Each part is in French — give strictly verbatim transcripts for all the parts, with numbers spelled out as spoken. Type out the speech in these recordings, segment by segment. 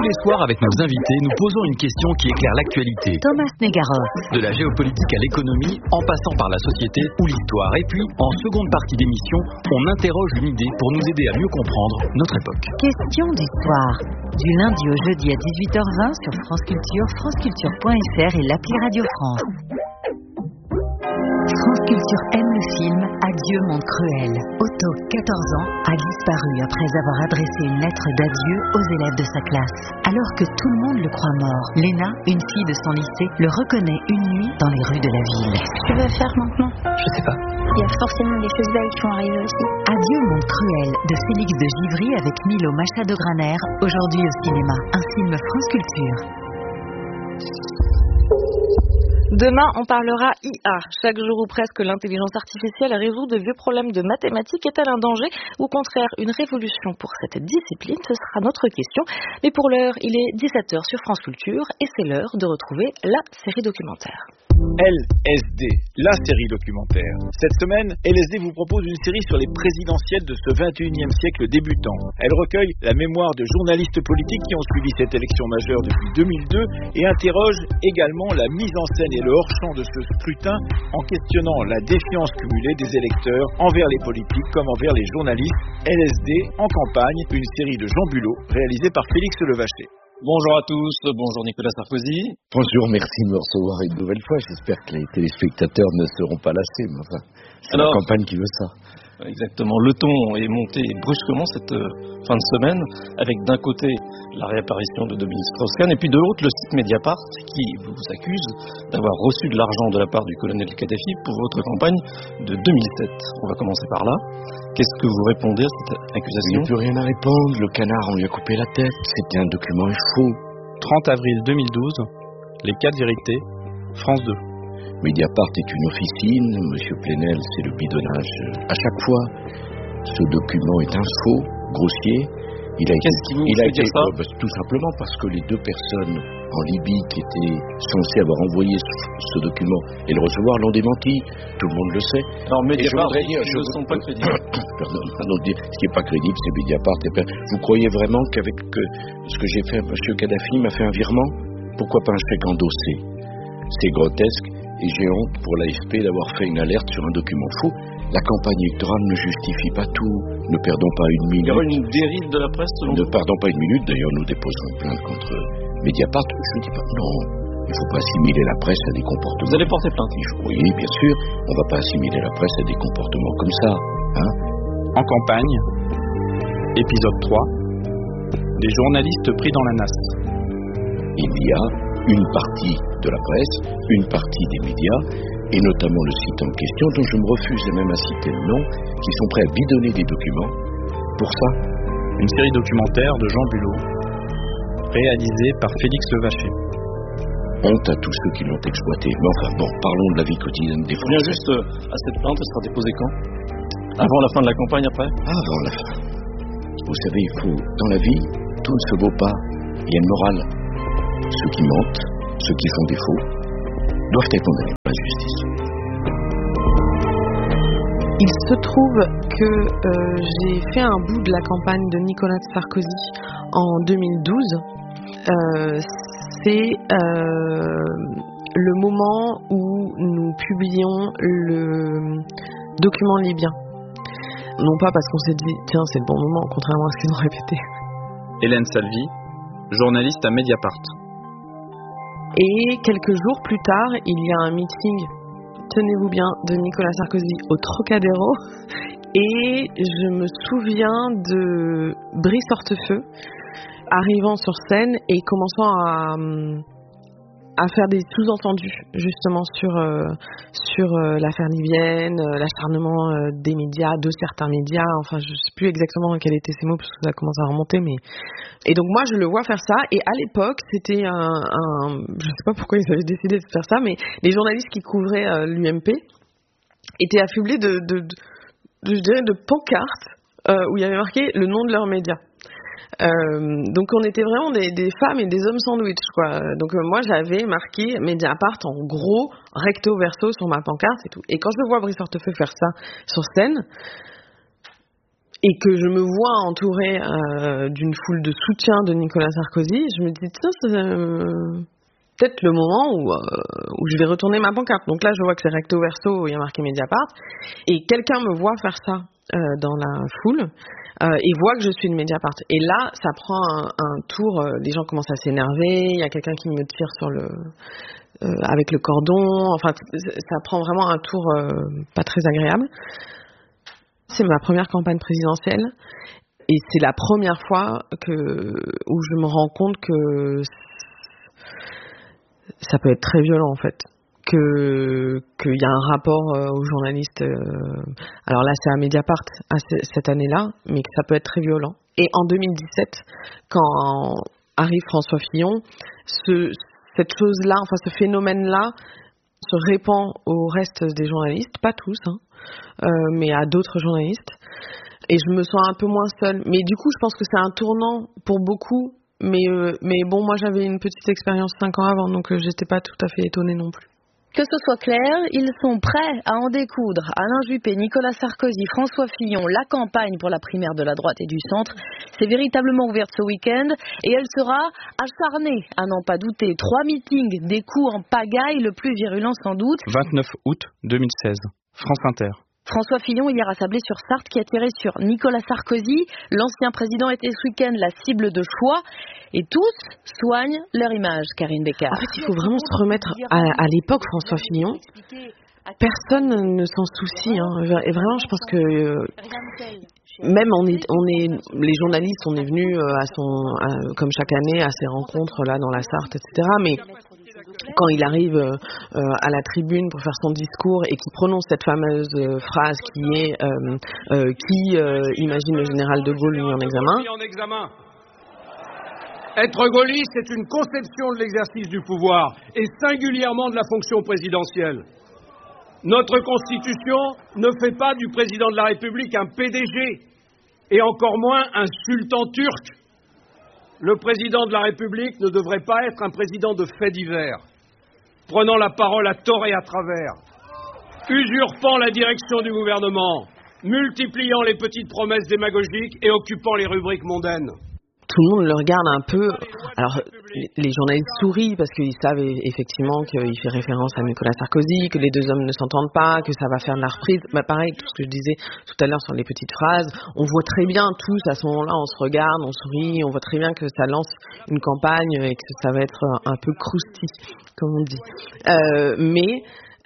les soirs, avec nos invités, nous posons une question qui éclaire l'actualité. Thomas Negaroff. De la géopolitique à l'économie, en passant par la société ou l'histoire. Et puis, en seconde partie d'émission, on interroge une idée pour nous aider à mieux comprendre notre époque. Question d'histoire. Du lundi au jeudi à dix-huit heures vingt sur France Culture, franceculture point f r et l'appli Radio France. France Culture aime le film Adieu monde cruel. Otto, quatorze ans, a disparu après avoir adressé une lettre d'adieu aux élèves de sa classe. Alors que tout le monde le croit mort, Léna, une fille de son lycée, le reconnaît une nuit dans les rues de la ville. Qu'est-ce que tu veux faire maintenant? Je sais pas. Il y a forcément des choses belles qui vont arriver aussi. Adieu monde cruel de Félix de Givry avec Milo Machado-Graner, aujourd'hui au cinéma. Un film France Culture. Demain, on parlera I A. Chaque jour ou presque, l'intelligence artificielle résout de vieux problèmes de mathématiques. Est-elle un danger ou au contraire une révolution pour cette discipline? Ce sera notre question. Mais pour l'heure, il est dix-sept heures sur France Culture et c'est l'heure de retrouver la série documentaire. L S D, la série documentaire. Cette semaine, L S D vous propose une série sur les présidentielles de ce vingt et unième siècle débutant. Elle recueille la mémoire de journalistes politiques qui ont suivi cette élection majeure depuis deux mille deux et interroge également la mise en scène et le hors-champ de ce scrutin en questionnant la défiance cumulée des électeurs envers les politiques comme envers les journalistes. L S D en campagne, une série de Jean Bulot réalisée par Félix Levaché. Bonjour à tous, bonjour Nicolas Sarkozy. Bonjour, merci de me recevoir une nouvelle fois. J'espère que les téléspectateurs ne seront pas lassés. Mais enfin, c'est Alors, la campagne qui veut ça. Exactement, le ton est monté brusquement cette euh, fin de semaine, avec d'un côté la réapparition de Dominique Strauss-Kahn, et puis de l'autre le site Mediapart qui vous accuse d'avoir reçu de l'argent de la part du colonel Kadhafi pour votre campagne de deux mille sept. On va commencer par là. Qu'est-ce que vous répondez à cette accusation? Il n'y a plus rien à répondre, le canard on lui a coupé la tête, c'était un document faux. trente avril deux mille douze, les quatre vérités, France deux. Mediapart est une officine, Monsieur Plenel, c'est le bidonnage à chaque fois. Ce document est un faux, grossier. Il a Qu'est-ce qui vous il a fait été, dire ça euh, bah, tout simplement parce que les deux personnes en Libye qui étaient censées avoir envoyé ce, ce document et le recevoir l'ont démenti. Tout le monde le sait. Alors Mediapart, dire, ils je ne sont pas crédibles. Pardon, pardon, ce qui n'est pas crédible, c'est Mediapart. Vous croyez vraiment qu'avec que, ce que j'ai fait à M. Kadhafi m'a fait un virement? Pourquoi pas un chèque endossé? C'est grotesque. Et j'ai honte pour l'A F P d'avoir fait une alerte sur un document faux. La campagne électorale ne justifie pas tout. Ne perdons pas une minute. Il y aura une dérive de la presse selon Ne perdons pas une minute. D'ailleurs, nous déposerons une plainte contre Mediapart. Je ne dis pas non. Il ne faut pas assimiler la presse à des comportements. Vous allez porter plainte? Oui, bien sûr. On ne va pas assimiler la presse à des comportements comme ça. Hein? En campagne, épisode trois, des journalistes pris dans la nasse. Il y a une partie de la presse, une partie des médias, et notamment le site en question, dont je me refuse même à citer le nom, qui sont prêts à bidonner des documents. Pour ça, une série documentaire de Jean Bulot, réalisée par Félix Levaché. Honte à tous ceux qui l'ont exploité. Mais enfin, bon, parlons de la vie quotidienne des Français. Bien juste à cette plainte, elle sera déposée quand? Avant la fin de la campagne, après? Avant la fin. Vous savez, il faut, dans la vie, tout ne se vaut pas. Il y a une morale. Ceux qui mentent, ceux qui font défaut, doivent être condamnés par la justice. Il se trouve que euh, j'ai fait un bout de la campagne de Nicolas Sarkozy en deux mille douze. Euh, c'est euh, le moment où nous publions le document libyen. Non pas parce qu'on s'est dit, tiens, c'est le bon moment, contrairement à ce qu'ils ont répété. Hélène Salvi, journaliste à Mediapart. Et quelques jours plus tard, il y a un meeting, tenez-vous bien, de Nicolas Sarkozy au Trocadéro. Et je me souviens de Brice Hortefeux arrivant sur scène et commençant à, à faire des sous-entendus justement sur, euh, sur euh, l'affaire libyenne, euh, l'acharnement euh, des médias, de certains médias. Enfin, je ne sais plus exactement quels étaient ces mots parce que ça commence à remonter. Mais... Et donc moi, je le vois faire ça. Et à l'époque, c'était un... un je ne sais pas pourquoi ils avaient décidé de faire ça, mais les journalistes qui couvraient euh, l'U M P étaient affublés de, de, de, de, je dirais, de pancartes euh, où il y avait marqué le nom de leurs médias. Euh, donc on était vraiment des, des femmes et des hommes sandwich quoi. Donc euh, moi j'avais marqué Mediapart en gros recto verso sur ma pancarte et tout. Et quand je vois Brice Hortefeux faire ça sur scène, et que je me vois entourée euh, d'une foule de soutien de Nicolas Sarkozy, je me dis tiens, c'est euh, peut-être le moment où, euh, où je vais retourner ma pancarte. Donc là, je vois que c'est recto verso, il y a marqué Mediapart, et quelqu'un me voit faire ça euh, dans la foule euh, et voit que je suis de Mediapart. Et là, ça prend un, un tour, euh, les gens commencent à s'énerver, il y a quelqu'un qui me tire sur le euh, avec le cordon, enfin ça prend vraiment un tour euh, pas très agréable. C'est ma première campagne présidentielle et c'est la première fois que, où je me rends compte que ça peut être très violent en fait. Que qu'il y a un rapport euh, aux journalistes. Euh, alors là, c'est à Mediapart à c- cette année-là, mais que ça peut être très violent. Et en deux mille dix-sept, quand arrive François Fillon, ce, cette chose-là, enfin ce phénomène-là, se répand au reste des journalistes, pas tous, hein, euh, mais à d'autres journalistes. Et je me sens un peu moins seule. Mais du coup, je pense que c'est un tournant pour beaucoup. Mais, euh, mais bon, moi, j'avais une petite expérience cinq ans avant, donc euh, j'étais pas tout à fait étonnée non plus. Que ce soit clair, ils sont prêts à en découdre. Alain Juppé, Nicolas Sarkozy, François Fillon, la campagne pour la primaire de la droite et du centre s'est véritablement ouverte ce week-end et elle sera acharnée, à n'en pas douter. Trois meetings, des coups en pagaille, le plus virulent sans doute. vingt-neuf août deux mille seize, France Inter. François Fillon hier à Sablé-sur-Sarthe qui a tiré sur Nicolas Sarkozy. L'ancien président était ce week-end la cible de choix. Et tous soignent leur image, Karine Bécard. En fait, il faut vraiment se remettre à, à l'époque François Fillon. Personne ne s'en soucie. Hein. Et vraiment, je pense que euh, même on est, on est, les journalistes, on est venus à son, à, comme chaque année, à ces rencontres là dans la Sarthe, et cetera. Mais quand il arrive euh, à la tribune pour faire son discours et qu'il prononce cette fameuse euh, phrase qui est euh, euh, qui euh, imagine le général de Gaulle mis en examen. Être gaulliste, c'est une conception de l'exercice du pouvoir, et singulièrement de la fonction présidentielle. Notre Constitution ne fait pas du président de la République un P D G, et encore moins un sultan turc. Le président de la République ne devrait pas être un président de faits divers, prenant la parole à tort et à travers, usurpant la direction du gouvernement, multipliant les petites promesses démagogiques et occupant les rubriques mondaines. Tout le monde le regarde un peu. Alors, les journalistes sourient parce qu'ils savent effectivement qu'il fait référence à Nicolas Sarkozy, que les deux hommes ne s'entendent pas, que ça va faire de la reprise. Bah, pareil, tout ce que je disais tout à l'heure sur les petites phrases. On voit très bien tous, à ce moment-là, on se regarde, on sourit, on voit très bien que ça lance une campagne et que ça va être un peu croustillant, comme on dit. Euh, mais...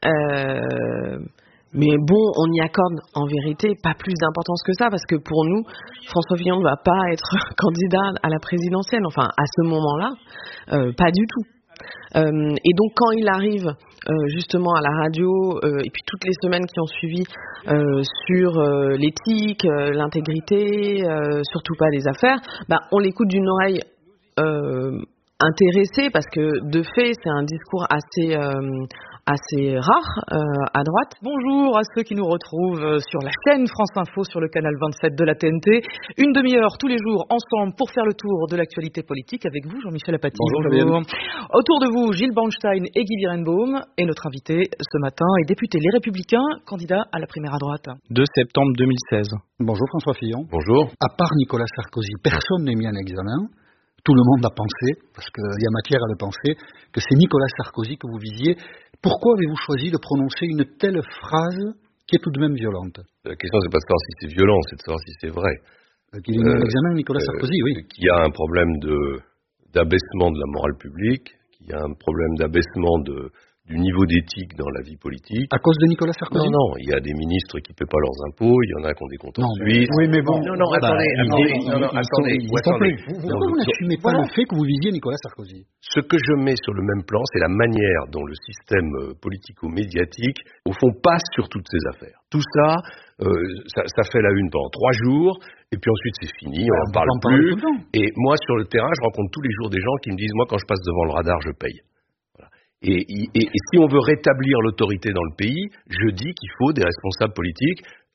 Euh, Mais bon, on y accorde en vérité pas plus d'importance que ça parce que pour nous, François Fillon ne va pas être candidat à la présidentielle. Enfin, à ce moment-là, euh, pas du tout. Euh, et donc, quand il arrive euh, justement à la radio euh, et puis toutes les semaines qui ont suivi euh, sur euh, l'éthique, euh, l'intégrité, euh, surtout pas les affaires, bah, on l'écoute d'une oreille euh, intéressée parce que de fait, c'est un discours assez... Euh, assez rare euh, à droite. Bonjour à ceux qui nous retrouvent sur la chaîne France Info, sur le canal vingt-sept de la T N T. Une demi-heure tous les jours ensemble pour faire le tour de l'actualité politique avec vous, Jean-Michel Apathy. Bonjour. Bonjour. Autour de vous, Gilles Bornstein et Guy Birenbaum. Et notre invité ce matin est député Les Républicains, candidat à la primaire à droite. deux septembre deux mille seize. Bonjour François Fillon. Bonjour. À part Nicolas Sarkozy, personne n'est mis en examen. Tout le monde a pensé, parce qu'il y a matière à le penser, que c'est Nicolas Sarkozy que vous visiez. Pourquoi avez-vous choisi de prononcer une telle phrase qui est tout de même violente? La question, c'est pas de savoir si c'est violent, c'est de savoir si c'est vrai. Euh, qu'il est mis en examen, Nicolas Sarkozy, euh, oui. Qu'il y a un problème de, d'abaissement de la morale publique, qu'il y a un problème d'abaissement de, du niveau d'éthique dans la vie politique. À cause de Nicolas Sarkozy? Non, non, il y a des ministres qui ne paient pas leurs impôts, il y en a qui ont des comptes en Suisse. Oui, mais bon. Non, non, bah, attendez, bah, attendez, ils, non, non, ils attendez, sont, ils attendez. Pourquoi vous n'assumez pas voilà. le fait que vous visiez Nicolas Sarkozy? Ce que je mets sur le même plan, c'est la manière dont le système politico-médiatique, au fond, passe sur toutes ces affaires. Tout ça, euh, ça, ça fait la une pendant trois jours, et puis ensuite c'est fini, on n'en parle plus. Et moi, sur le terrain, je rencontre tous les jours des gens qui me disent, moi, quand je passe devant le radar, je paye. Et, et, et si on veut rétablir l'autorité dans le pays, je dis qu'il faut des responsables politiques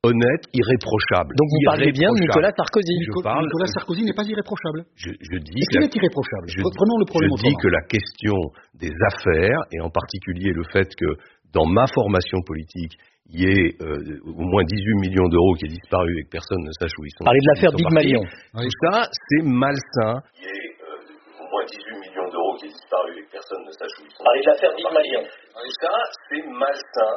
honnête, irréprochable. Donc vous parlez bien de Nicolas Sarkozy. Je parle, Nicolas Sarkozy n'est pas irréprochable. Je, je dis Est-ce qu'il est irréprochable? Je, Prenons le problème je dis autrement. que la question des affaires, et en particulier le fait que dans ma formation politique, il y ait euh, au moins dix-huit millions d'euros qui aient disparu et que personne ne sache où ils sont. Parlez de l'affaire Big-Malion. Tout ça, c'est malsain. Il y ait euh, au moins dix-huit millions d'euros qui aient disparu et que personne ne sache où ils sont. Parlez de l'affaire Big-Malion. Tout ça, c'est malsain.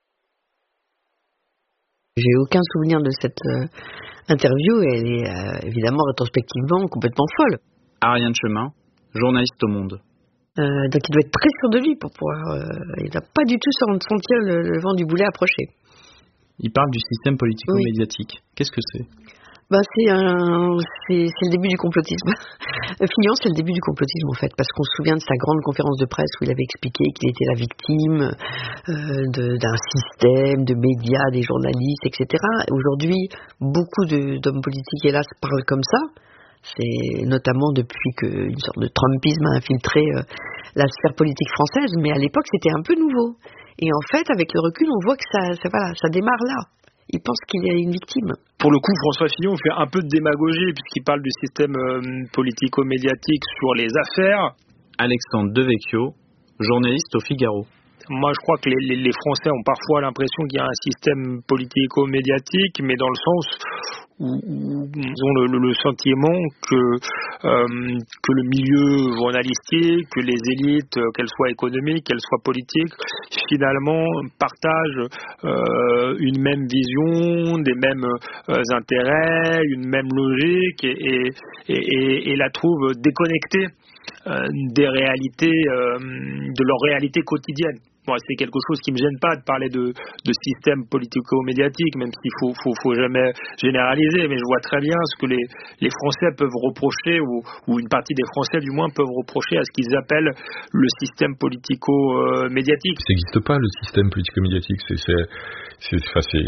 J'ai aucun souvenir de cette euh, interview et elle est euh, évidemment rétrospectivement complètement folle. Ariane Chemin, journaliste au Monde. Euh, donc il doit être très sûr de lui pour pouvoir... Euh, il n'a pas du tout sentir le, le vent du boulet approcher. Il parle du système politico-médiatique. Oui. Qu'est-ce que c'est? Ben, c'est, un, c'est, c'est le début du complotisme. Fillon, c'est le début du complotisme en fait, parce qu'on se souvient de sa grande conférence de presse où il avait expliqué qu'il était la victime euh, de, d'un système, de médias, des journalistes, et cetera. Aujourd'hui, beaucoup de, d'hommes politiques, hélas, parlent comme ça. C'est notamment depuis qu'une sorte de Trumpisme a infiltré euh, la sphère politique française, mais à l'époque c'était un peu nouveau. Et en fait, avec le recul, on voit que ça, ça, voilà, ça démarre là. Il pense qu'il y a une victime. Pour le coup, François Fillon fait un peu de démagogie puisqu'il parle du système euh, politico-médiatique sur les affaires. Alexandre Devecchio, journaliste au Figaro. Moi, je crois que les, les, les Français ont parfois l'impression qu'il y a un système politico-médiatique, mais dans le sens où, où ils ont le, le, le sentiment que, euh, que le milieu journalistique, que les élites, qu'elles soient économiques, qu'elles soient politiques, finalement partagent euh, une même vision, des mêmes euh, intérêts, une même logique, et, et, et, et la trouvent déconnectée euh, des réalités, euh, de leur réalité quotidienne. Bon, c'est quelque chose qui me gêne pas de parler de, de système politico-médiatique, même s'il faut, faut, faut jamais généraliser, mais je vois très bien ce que les, les Français peuvent reprocher, ou, ou une partie des Français du moins peuvent reprocher à ce qu'ils appellent le système politico-médiatique. Ça n'existe pas, le système politico-médiatique. C'est, c'est, c'est, enfin, c'est...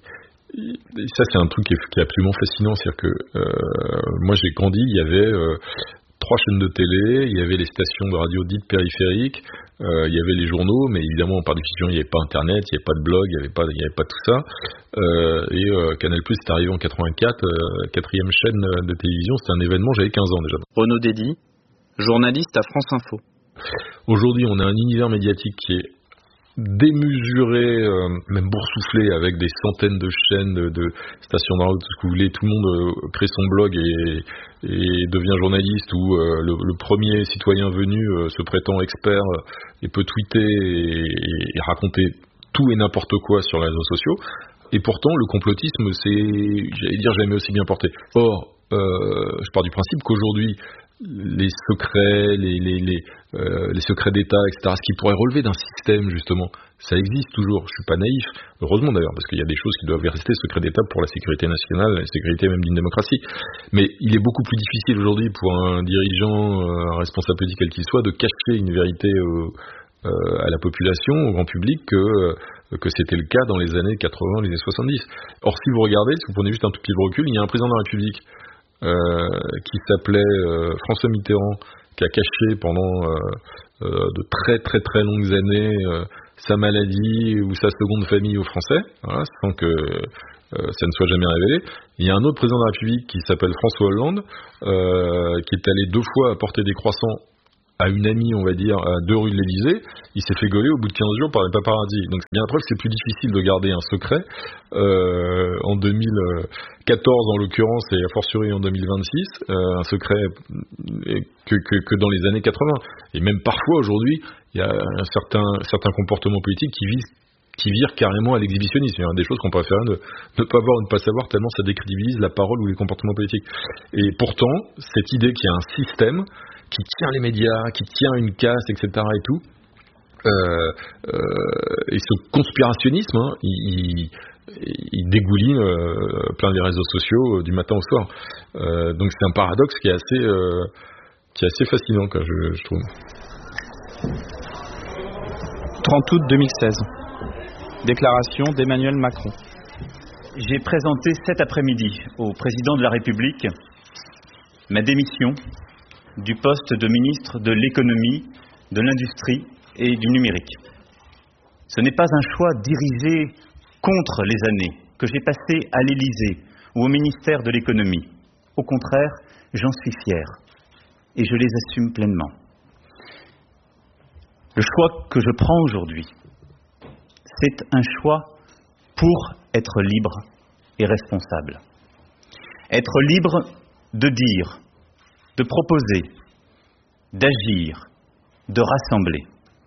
Ça, c'est un truc qui est, qui est absolument fascinant. C'est-à-dire que euh, moi, j'ai grandi, il y avait... Euh, trois chaînes de télé, il y avait les stations de radio dites périphériques, euh, il y avait les journaux, mais évidemment par définition il n'y avait pas internet, il n'y avait pas de blog, il n'y avait pas, il n'y avait pas tout ça. Euh, et euh, Canal Plus est arrivé en quatre-vingt-quatre, euh, quatrième chaîne de télévision, c'était un événement, j'avais quinze ans déjà. Renaud Dédy, journaliste à France Info. Aujourd'hui on a un univers médiatique qui est démesuré, euh, même boursouflé, avec des centaines de chaînes, de, de stations de radio, tout ce que vous voulez. Tout le monde euh, crée son blog et, et devient journaliste, ou euh, le, le premier citoyen venu euh, se prétend expert euh, et peut tweeter et, et, et raconter tout et n'importe quoi sur les réseaux sociaux. Et pourtant, le complotisme, c'est, j'allais dire, jamais aussi bien porté. Or, euh, je pars du principe qu'aujourd'hui, les secrets, les, les, les, euh, les secrets d'État, et cetera, ce qui pourrait relever d'un système, justement, ça existe toujours. Je suis pas naïf, heureusement d'ailleurs, parce qu'il y a des choses qui doivent rester secrets d'État pour la sécurité nationale, la sécurité même d'une démocratie. Mais il est beaucoup plus difficile aujourd'hui pour un dirigeant, un responsable politique quel qu'il soit, de cacher une vérité euh, euh, à la population, au grand public, que euh, que c'était le cas dans les années quatre-vingts, les années soixante-dix. Or, si vous regardez, si vous prenez juste un tout petit peu de recul, il y a un président de la République Euh, qui s'appelait euh, François Mitterrand, qui a caché pendant euh, euh, de très très très longues années euh, sa maladie ou sa seconde famille aux Français, voilà, sans que euh, ça ne soit jamais révélé. Il y a un autre président de la République qui s'appelle François Hollande, euh, qui est allé deux fois apporter des croissants à une amie, on va dire, à deux rues de l'Élysée. Il s'est fait gauler au bout de quinze jours par les paparazzis. Donc c'est bien la preuve que c'est plus difficile de garder un secret euh, en deux mille quatorze en l'occurrence, et a fortiori en deux mille vingt-six, euh, un secret que, que, que dans les années quatre-vingts. Et même parfois aujourd'hui, il y a un certain, certains comportements politiques qui visent qui virent carrément à l'exhibitionnisme. Il y a des choses qu'on préfère ne, ne pas voir ou ne pas savoir, tellement ça décrédibilise la parole ou les comportements politiques. Et pourtant, cette idée qu'il y a un système qui tient les médias, qui tient une caste, et cetera et tout, euh, euh, et ce conspirationnisme, hein, il, il dégouline euh, plein les réseaux sociaux euh, du matin au soir. Euh, donc c'est un paradoxe qui est assez, euh, qui est assez fascinant, quoi, je, je trouve. trente août deux mille seize. Déclaration d'Emmanuel Macron. J'ai présenté cet après-midi au président de la République ma démission du poste de ministre de l'économie, de l'industrie et du numérique. Ce n'est pas un choix dirigé contre les années que j'ai passées à l'Élysée ou au ministère de l'économie. Au contraire, j'en suis fier et je les assume pleinement. Le choix que je prends aujourd'hui, c'est un choix pour être libre et responsable. Être libre de dire, de proposer, d'agir, de rassembler.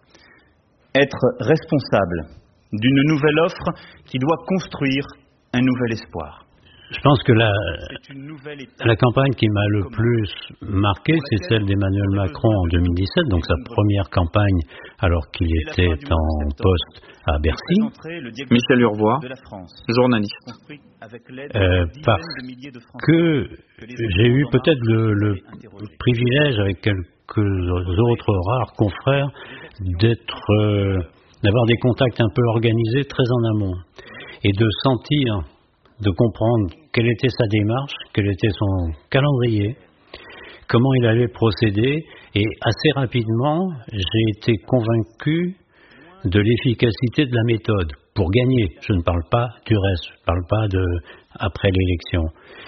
Être responsable d'une nouvelle offre qui doit construire un nouvel espoir. Je pense que la, la campagne qui m'a le plus marqué, c'est celle d'Emmanuel Macron en deux mille dix-sept, donc sa première campagne alors qu'il était en poste à Bercy. Michel Urvois, journaliste. Euh, parce que j'ai eu peut-être le, le privilège avec quelques autres rares confrères d'être, euh, d'avoir des contacts un peu organisés très en amont et de sentir, de comprendre quelle était sa démarche, quel était son calendrier, comment il allait procéder, et assez rapidement, j'ai été convaincu de l'efficacité de la méthode pour gagner. Je ne parle pas du reste, je ne parle pas de après l'élection.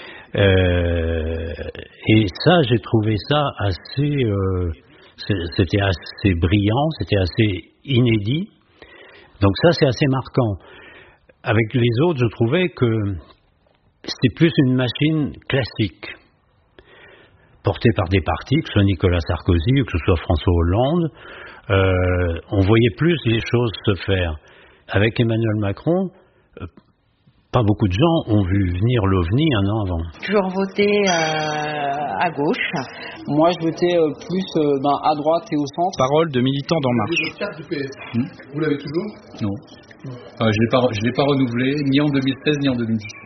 Euh, et ça, j'ai trouvé ça assez, euh, c'était assez brillant, c'était assez inédit. Donc ça, c'est assez marquant. Avec les autres, je trouvais que c'était plus une machine classique, portée par des partis, que ce soit Nicolas Sarkozy ou que ce soit François Hollande. Euh, on voyait plus les choses se faire. Avec Emmanuel Macron, euh, pas beaucoup de gens ont vu venir l'OVNI un an avant. Toujours voté euh, à gauche. Moi, je votais euh, plus euh, ben, à droite et au centre. Parole de militants d'En Marche. Vous avez votre carte du P S. Hmm Vous l'avez toujours? Non. Euh, je ne l'ai pas, je l'ai pas renouvelé, ni en deux mille seize, ni en deux mille dix-huit.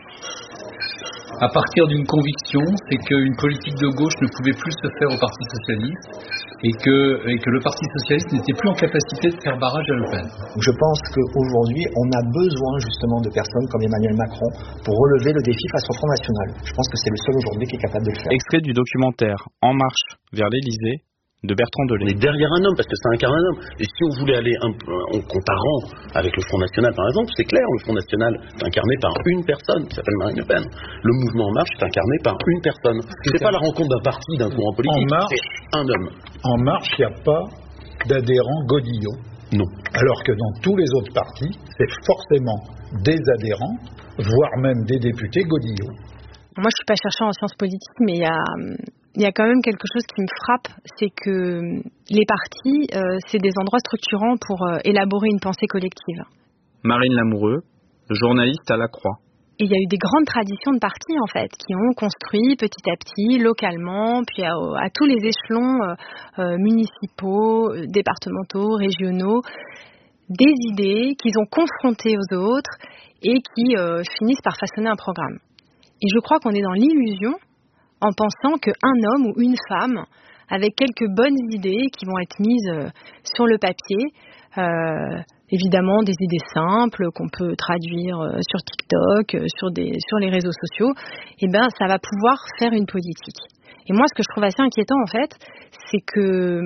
À partir d'une conviction, c'est qu'une politique de gauche ne pouvait plus se faire au Parti Socialiste et que, et que le Parti Socialiste n'était plus en capacité de faire barrage à Le Pen. Je pense qu'aujourd'hui, on a besoin justement de personnes comme Emmanuel Macron pour relever le défi face au Front National. Je pense que c'est le seul aujourd'hui qui est capable de le faire. Extrait du documentaire En marche vers l'Élysée de Bertrand Delay. On est derrière un homme parce que ça incarne un homme. Et si on voulait aller un, en comparant avec le Front National par exemple, c'est clair, le Front National est incarné par une personne qui s'appelle Marine Le Pen. Le mouvement En Marche est incarné par une personne. C'est pas la rencontre d'un parti, d'un courant politique, c'est un homme. En Marche, il n'y a pas d'adhérents godillots. Non. Alors que dans tous les autres partis, c'est forcément des adhérents, voire même des députés godillots. Moi, je suis pas chercheur en sciences politiques, mais il y a, il y a quand même quelque chose qui me frappe, c'est que les partis, euh, c'est des endroits structurants pour euh, élaborer une pensée collective. Marine Lamoureux, journaliste à La Croix. Et il y a eu des grandes traditions de partis, en fait, qui ont construit petit à petit, localement, puis à, à tous les échelons euh, euh, municipaux, euh, départementaux, régionaux, des idées qu'ils ont confrontées aux autres et qui euh, finissent par façonner un programme. Et je crois qu'on est dans l'illusion en pensant qu'un homme ou une femme, avec quelques bonnes idées qui vont être mises euh, sur le papier, euh, évidemment des idées simples qu'on peut traduire euh, sur TikTok, euh, sur, des, sur les réseaux sociaux, et ben ça va pouvoir faire une politique. Et moi, ce que je trouve assez inquiétant, en fait, c'est que...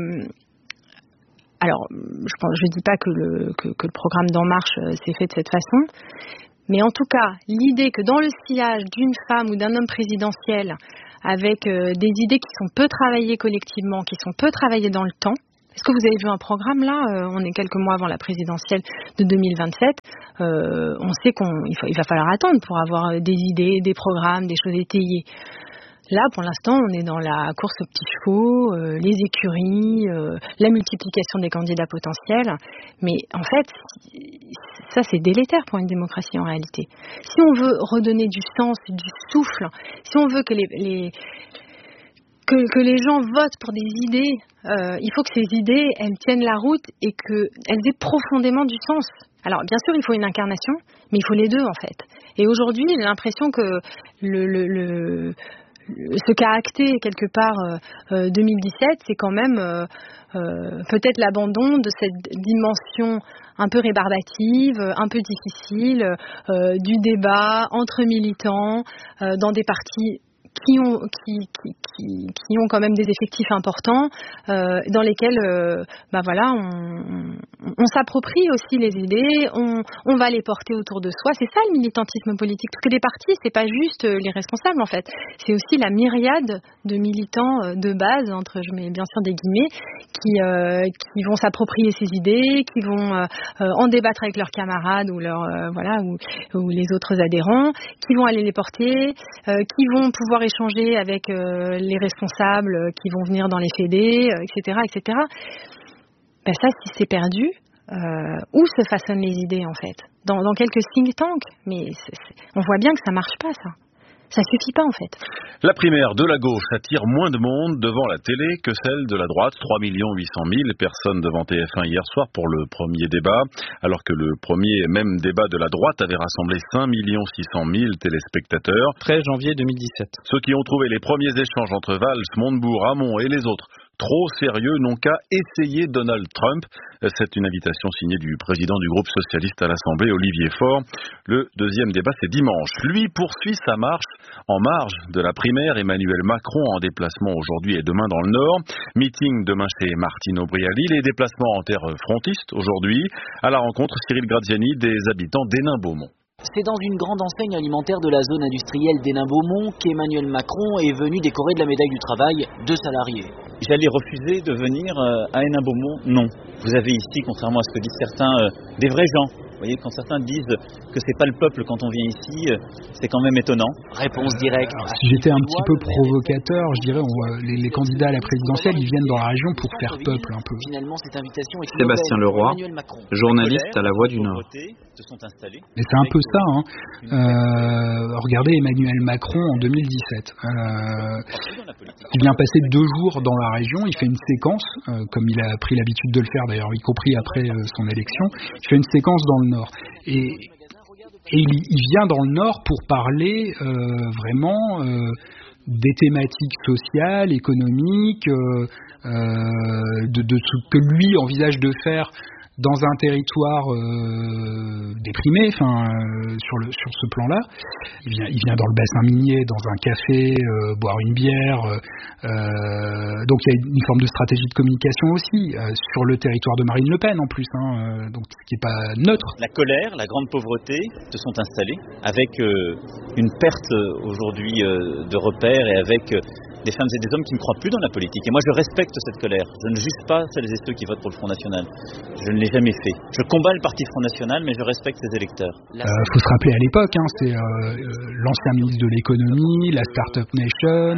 Alors, je ne dis pas que le, que, que le programme d'En Marche euh, s'est fait de cette façon, mais en tout cas, l'idée que dans le sillage d'une femme ou d'un homme présidentiel, avec euh, des idées qui sont peu travaillées collectivement, qui sont peu travaillées dans le temps, est-ce que vous avez vu un programme là euh, on est quelques mois avant la présidentielle de deux mille vingt-sept. Euh, on sait qu'il il va falloir attendre pour avoir des idées, des programmes, des choses étayées. Là, pour l'instant, on est dans la course aux petits chevaux, euh, les écuries, euh, la multiplication des candidats potentiels. Mais en fait, ça, c'est délétère pour une démocratie en réalité. Si on veut redonner du sens, du souffle, si on veut que les, les, que, que les gens votent pour des idées, euh, il faut que ces idées, elles tiennent la route et qu'elles aient profondément du sens. Alors, bien sûr, il faut une incarnation, mais il faut les deux, en fait. Et aujourd'hui, j'ai l'impression que le... le, le ce qu'a acté quelque part euh, deux mille dix-sept, c'est quand même euh, euh, peut-être l'abandon de cette dimension un peu rébarbative, un peu difficile, euh, du débat entre militants, euh, dans des partis qui ont qui, qui, qui, qui ont quand même des effectifs importants, euh, dans lesquels euh, bah voilà, on, on, on s'approprie aussi les idées, on, on va les porter autour de soi. C'est ça le militantisme politique. Parce que les partis, c'est pas juste les responsables en fait, c'est aussi la myriade de militants de base, entre je mets bien sûr des guillemets, qui euh, qui vont s'approprier ces idées, qui vont euh, en débattre avec leurs camarades ou leurs euh, voilà ou, ou les autres adhérents, qui vont aller les porter, euh, qui vont pouvoir échanger avec euh, les responsables euh, qui vont venir dans les fédés, euh, et cetera, et cetera. Ben ça, si c'est perdu, euh, où se façonnent les idées en fait? Dans, dans quelques think tanks, mais c'est, c'est, on voit bien que ça marche pas, ça. Ça suffit pas en fait. La primaire de la gauche attire moins de monde devant la télé que celle de la droite. trois millions huit cent mille personnes devant T F un hier soir pour le premier débat, alors que le premier même débat de la droite avait rassemblé cinq millions six cent mille téléspectateurs. treize janvier deux mille dix-sept. Ceux qui ont trouvé les premiers échanges entre Valls, Montebourg, Hamon et les autres trop sérieux n'ont qu'à essayer Donald Trump. C'est une invitation signée du président du groupe socialiste à l'Assemblée, Olivier Faure. Le deuxième débat, c'est dimanche. Lui poursuit sa marche en marge de la primaire. Emmanuel Macron en déplacement aujourd'hui et demain dans le Nord. Meeting demain chez Martine Aubry à Lille et déplacement en terre frontiste aujourd'hui. À la rencontre, Cyril Graziani des habitants d'Hénin-Beaumont. C'est dans une grande enseigne alimentaire de la zone industrielle d'Hénin-Beaumont qu'Emmanuel Macron est venu décorer de la médaille du travail deux salariés. J'allais refuser de venir à Hénin-Beaumont? Non. Vous avez ici, contrairement à ce que disent certains, des vrais gens. Vous voyez, quand certains disent que c'est pas le peuple quand on vient ici, c'est quand même étonnant. Réponse directe. Alors, si j'étais un petit peu provocateur, je dirais, on voit, les, les candidats à la présidentielle, ils viennent dans la région pour faire peuple un peu. Finalement, cette invitation est Sébastien Leroy, journaliste à La Voix du Nord. Et c'est un peu ça. Hein. Euh, regardez Emmanuel Macron en deux mille dix-sept. Euh, il vient passer deux jours dans la région, il fait une séquence, euh, comme il a pris l'habitude de le faire d'ailleurs, y compris après euh, son élection. Il fait une séquence dans le Nord. Et, et il, il vient dans le Nord pour parler euh, vraiment euh, des thématiques sociales, économiques, euh, euh, de, de ce que lui envisage de faire dans un territoire euh, déprimé, enfin euh, sur le sur ce plan-là. Il vient, il vient dans le bassin minier, dans un café, euh, boire une bière. Euh, donc il y a une forme de stratégie de communication aussi euh, sur le territoire de Marine Le Pen en plus, hein, euh, donc ce qui n'est pas neutre. La colère, la grande pauvreté se sont installées avec euh, une perte aujourd'hui euh, de repères et avec euh, des femmes et des hommes qui ne croient plus dans la politique. Et moi, je respecte cette colère. Je ne juge pas celles et ceux qui votent pour le Front National. Je ne l'ai jamais fait. Je combats le parti Front National, mais je respecte ses électeurs. Il euh, faut se rappeler à l'époque, hein, c'est euh, l'ancien ministre de l'économie, la Startup Nation,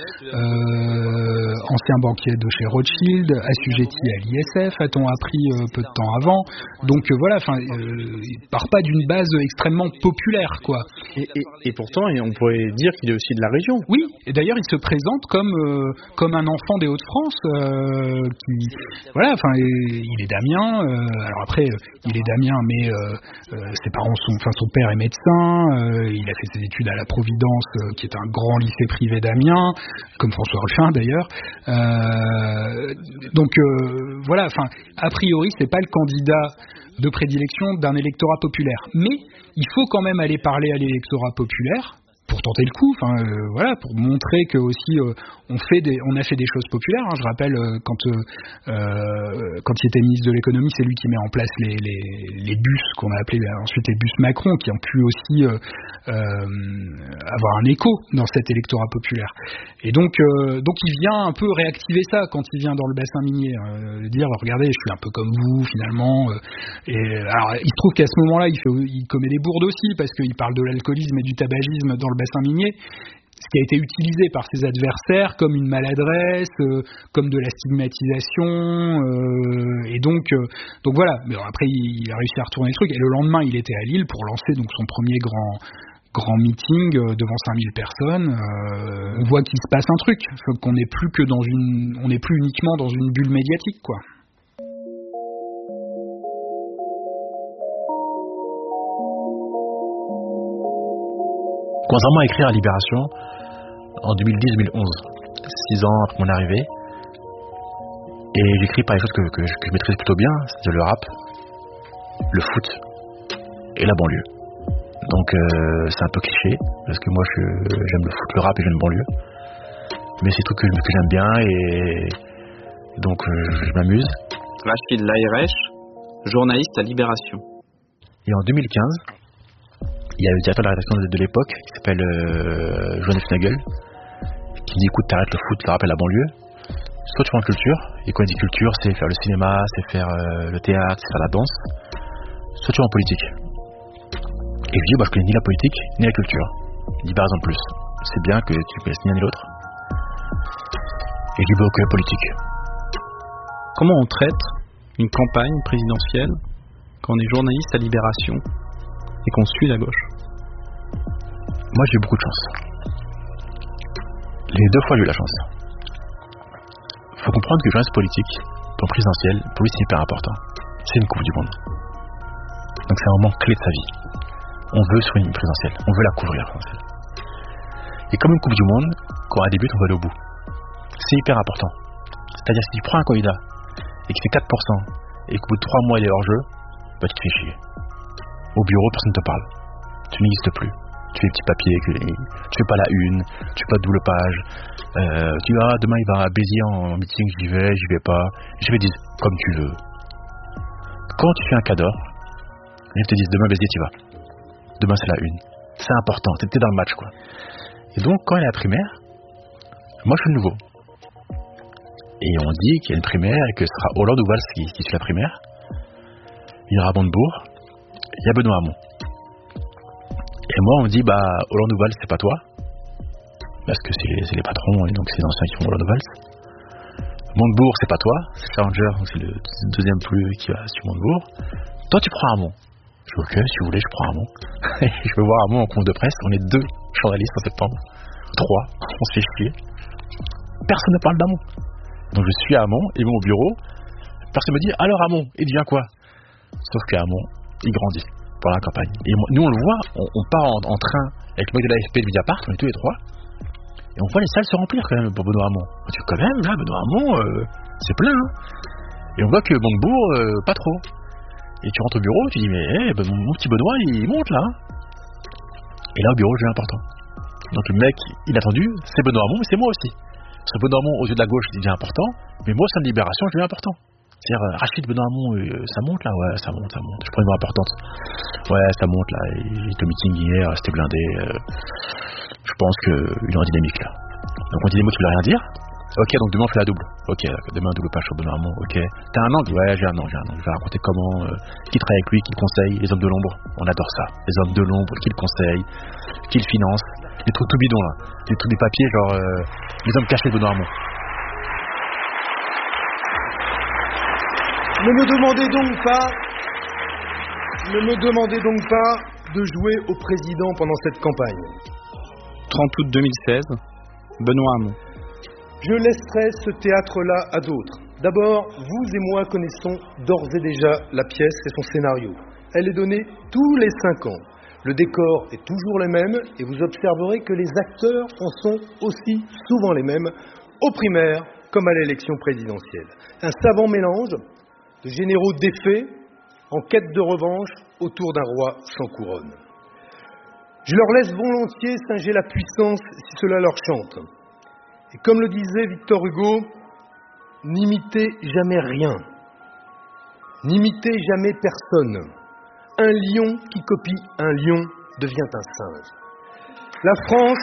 euh, ancien banquier de chez Rothschild, assujetti à l'I S F, a-t-on appris euh, peu de temps avant. Donc euh, voilà, enfin, euh, il part pas d'une base extrêmement populaire, quoi. Et, et, et pourtant, on pourrait dire qu'il est aussi de la région. Oui, et d'ailleurs, il se présente comme euh, comme un enfant des Hauts-de-France euh, qui voilà, enfin il est d'Amiens, euh, alors après il est d'Amiens mais euh, euh, ses parents sont enfin son père est médecin, euh, il a fait ses études à la Providence euh, qui est un grand lycée privé d'Amiens, comme François Ruffin d'ailleurs. Euh, donc euh, voilà, enfin a priori c'est pas le candidat de prédilection d'un électorat populaire, mais il faut quand même aller parler à l'électorat populaire pour tenter le coup, enfin euh, voilà, pour montrer que aussi euh, on fait des, on a fait des choses populaires. Hein. Je rappelle euh, quand euh, euh, quand il était ministre de l'économie, c'est lui qui met en place les les, les bus qu'on a appelés ensuite les bus Macron, qui ont pu aussi euh, euh, avoir un écho dans cet électorat populaire. Et donc euh, donc il vient un peu réactiver ça quand il vient dans le bassin minier, euh, dire regardez, je suis un peu comme vous finalement. Euh, et alors il se trouve qu'à ce moment-là, il fait, il commet des bourdes aussi parce qu'il parle de l'alcoolisme et du tabagisme dans le bassin minier, ce qui a été utilisé par ses adversaires comme une maladresse, euh, comme de la stigmatisation, euh, et donc, euh, donc voilà. Mais après, il, il a réussi à retourner le truc, et le lendemain, il était à Lille pour lancer donc son premier grand grand meeting euh, devant cinq mille personnes. Euh, on voit qu'il se passe un truc, qu'on n'est plus que dans une, on n'est plus uniquement dans une bulle médiatique, quoi. Contrairement à écrire à Libération en deux mille dix deux mille onze, six ans après mon arrivée, et j'écris par les choses que, que, je, que je maîtrise plutôt bien, c'est le rap, le foot et la banlieue. Donc euh, c'est un peu cliché, parce que moi je, j'aime le foot, le rap et j'aime banlieue. Mais c'est tout que, que j'aime bien et donc euh, je, je m'amuse. Rachid Laïrech, journaliste à Libération. Et en deux mille quinze, il y a le directeur de la rédaction de, de l'époque qui s'appelle euh, Johannes Nagel, qui me dit écoute, t'arrêtes le foot, le rap et la banlieue. Soit tu prends la culture, et quand il dit culture, c'est faire le cinéma, c'est faire euh, le théâtre, c'est faire la danse. Soit tu vas en politique. Et je dis bah je connais ni la politique ni la culture. Il dit par exemple plus. C'est bien que tu connaisses ni l'un ni l'autre. Et je dis bah ok, politique. Comment on traite une campagne présidentielle quand on est journaliste à Libération et qu'on suit la gauche? Moi j'ai eu beaucoup de chance. Les deux fois j'ai eu la chance. Faut comprendre que journaliste politique, pour présidentiel, pour lui c'est hyper important. C'est une Coupe du Monde. Donc c'est un moment clé de sa vie. On veut sur une présidentielle, on veut la couvrir la présidentielle. Et comme une Coupe du Monde, quand elle débute, on va aller au bout. C'est hyper important. C'est-à-dire si tu prends un candidat et qu'il fait quatre pour cent et qu'au bout de trois mois il est hors jeu, bah tu te fais chier. Au bureau, personne ne te parle. Tu n'existes plus. Tu fais des petits papiers, tu fais pas la une, tu fais pas de double page. Euh, tu dis ah demain il va à Béziers en meeting, j'y vais, j'y vais pas. Je vais dire comme tu veux. Quand tu fais un cadre, ils te disent demain Béziers tu vas. Demain c'est la une. C'est important, t'es dans le match quoi. Et donc quand il y a la primaire, moi je suis le nouveau. Et on dit qu'il y a une primaire et que ce sera Hollande ou Valls qui, qui suit la primaire. Il y aura Montebourg, il y a Benoît Hamon. Et moi on me dit bah Hollande ou Valls c'est pas toi. Parce que c'est les, c'est les patrons et donc c'est les anciens qui font Hollande ou Valls. Montebourg c'est pas toi, c'est Challenger, donc c'est le deuxième plus qui va sur Montebourg. Toi tu prends Hamon. Je dis ok si vous voulez je prends Hamon. Je veux voir Hamon en conf de presse, on est deux journalistes en septembre. Trois, on se fait chier. Personne ne parle d'Hamon. Donc je suis à Hamon, ils vont au bureau. Personne me dit alors Hamon, il devient quoi? Sauf que Hamon, il grandit pendant la campagne. Et nous on le voit, on, on part en, en train avec le mec de l'A F P de Mediapart, on est tous les trois. Et on voit les salles se remplir quand même pour Benoît Hamon. On dit quand même là, Benoît Hamon, euh, c'est plein. Hein. Et on voit que Montebourg, euh, pas trop. Et tu rentres au bureau, tu dis mais hey, ben, mon, mon petit Benoît il monte là. Et là au bureau je vais important. Donc le mec inattendu, c'est Benoît Hamon, mais c'est moi aussi. Parce que Benoît Hamon aux yeux de la gauche il devient important, mais moi au sein de Libération je deviens important. C'est-à-dire euh, Rachid Benoît Hamon, euh, ça monte là, ouais ça monte, ça monte. Je prends une voix importante. Ouais ça monte là. Et le meeting hier, c'était blindé. Euh, je pense qu'il y aura dynamique là. Donc on dit des mots qui veulent rien dire. Ok, donc demain on fait la double. Ok, demain double page sur Benoît Hamon. Ok. T'as un angle? Ouais, j'ai un angle, j'ai un angle. Je vais raconter comment, euh, qui travaille avec lui, qui le conseille, les hommes de l'ombre. On adore ça. Les hommes de l'ombre, qui le conseillent, qui le financent. Les trucs tout bidons là. Les trucs des papiers, genre euh, les hommes cachés de Benoît Hamon. Ne me demandez donc pas, ne me demandez donc pas de jouer au président pendant cette campagne. trente août deux mille seize, Benoît Hamon. Je laisserai ce théâtre-là à d'autres. D'abord, vous et moi connaissons d'ores et déjà la pièce et son scénario. Elle est donnée tous les cinq ans. Le décor est toujours le même et vous observerez que les acteurs en sont aussi souvent les mêmes aux primaires comme à l'élection présidentielle. Un savant mélange de généraux défaits en quête de revanche autour d'un roi sans couronne. Je leur laisse volontiers singer la puissance si cela leur chante. Et comme le disait Victor Hugo, n'imitez jamais rien, n'imitez jamais personne. Un lion qui copie un lion devient un singe. La France,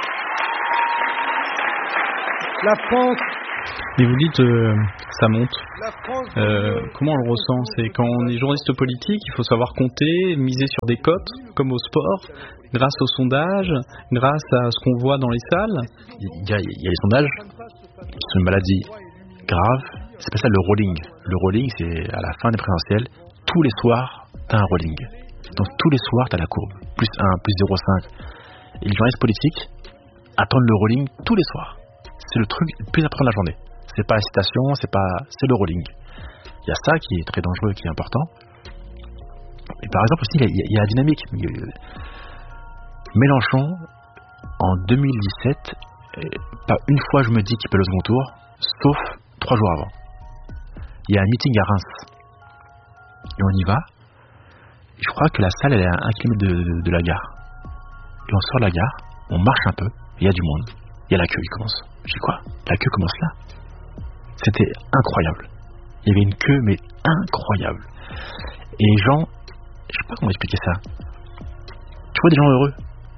la France. Mais vous dites euh, ça monte. Euh, comment on le ressent? C'est quand on est journaliste politique, il faut savoir compter, miser sur des cotes, comme au sport, grâce aux sondages, grâce à ce qu'on voit dans les salles. Il y a, il y a les sondages, c'est une maladie grave. C'est pas ça le rolling. Le rolling, c'est à la fin des présidentielles, tous les soirs, t'as un rolling. Donc tous les soirs, t'as la courbe. Plus un, plus zéro virgule cinq. Et les journalistes politiques attendent le rolling tous les soirs. C'est le truc le plus important de la journée. C'est pas la citation, c'est pas, c'est le rolling. Il y a ça qui est très dangereux, qui est important. Et par exemple aussi, il y a, il y a la dynamique. Mélenchon, en deux mille dix-sept, pas une fois je me dis qu'il peut le second tour, sauf trois jours avant. Il y a un meeting à Reims. Et on y va. je crois que la salle, elle est à un kilomètre de, de, de la gare. Et on sort de la gare, on marche un peu, il y a du monde. Il y a la queue qui commence. Je dis quoi? La queue commence là? C'était incroyable. Il y avait une queue, mais incroyable. Et les gens, je sais pas comment expliquer ça. Tu vois des gens heureux.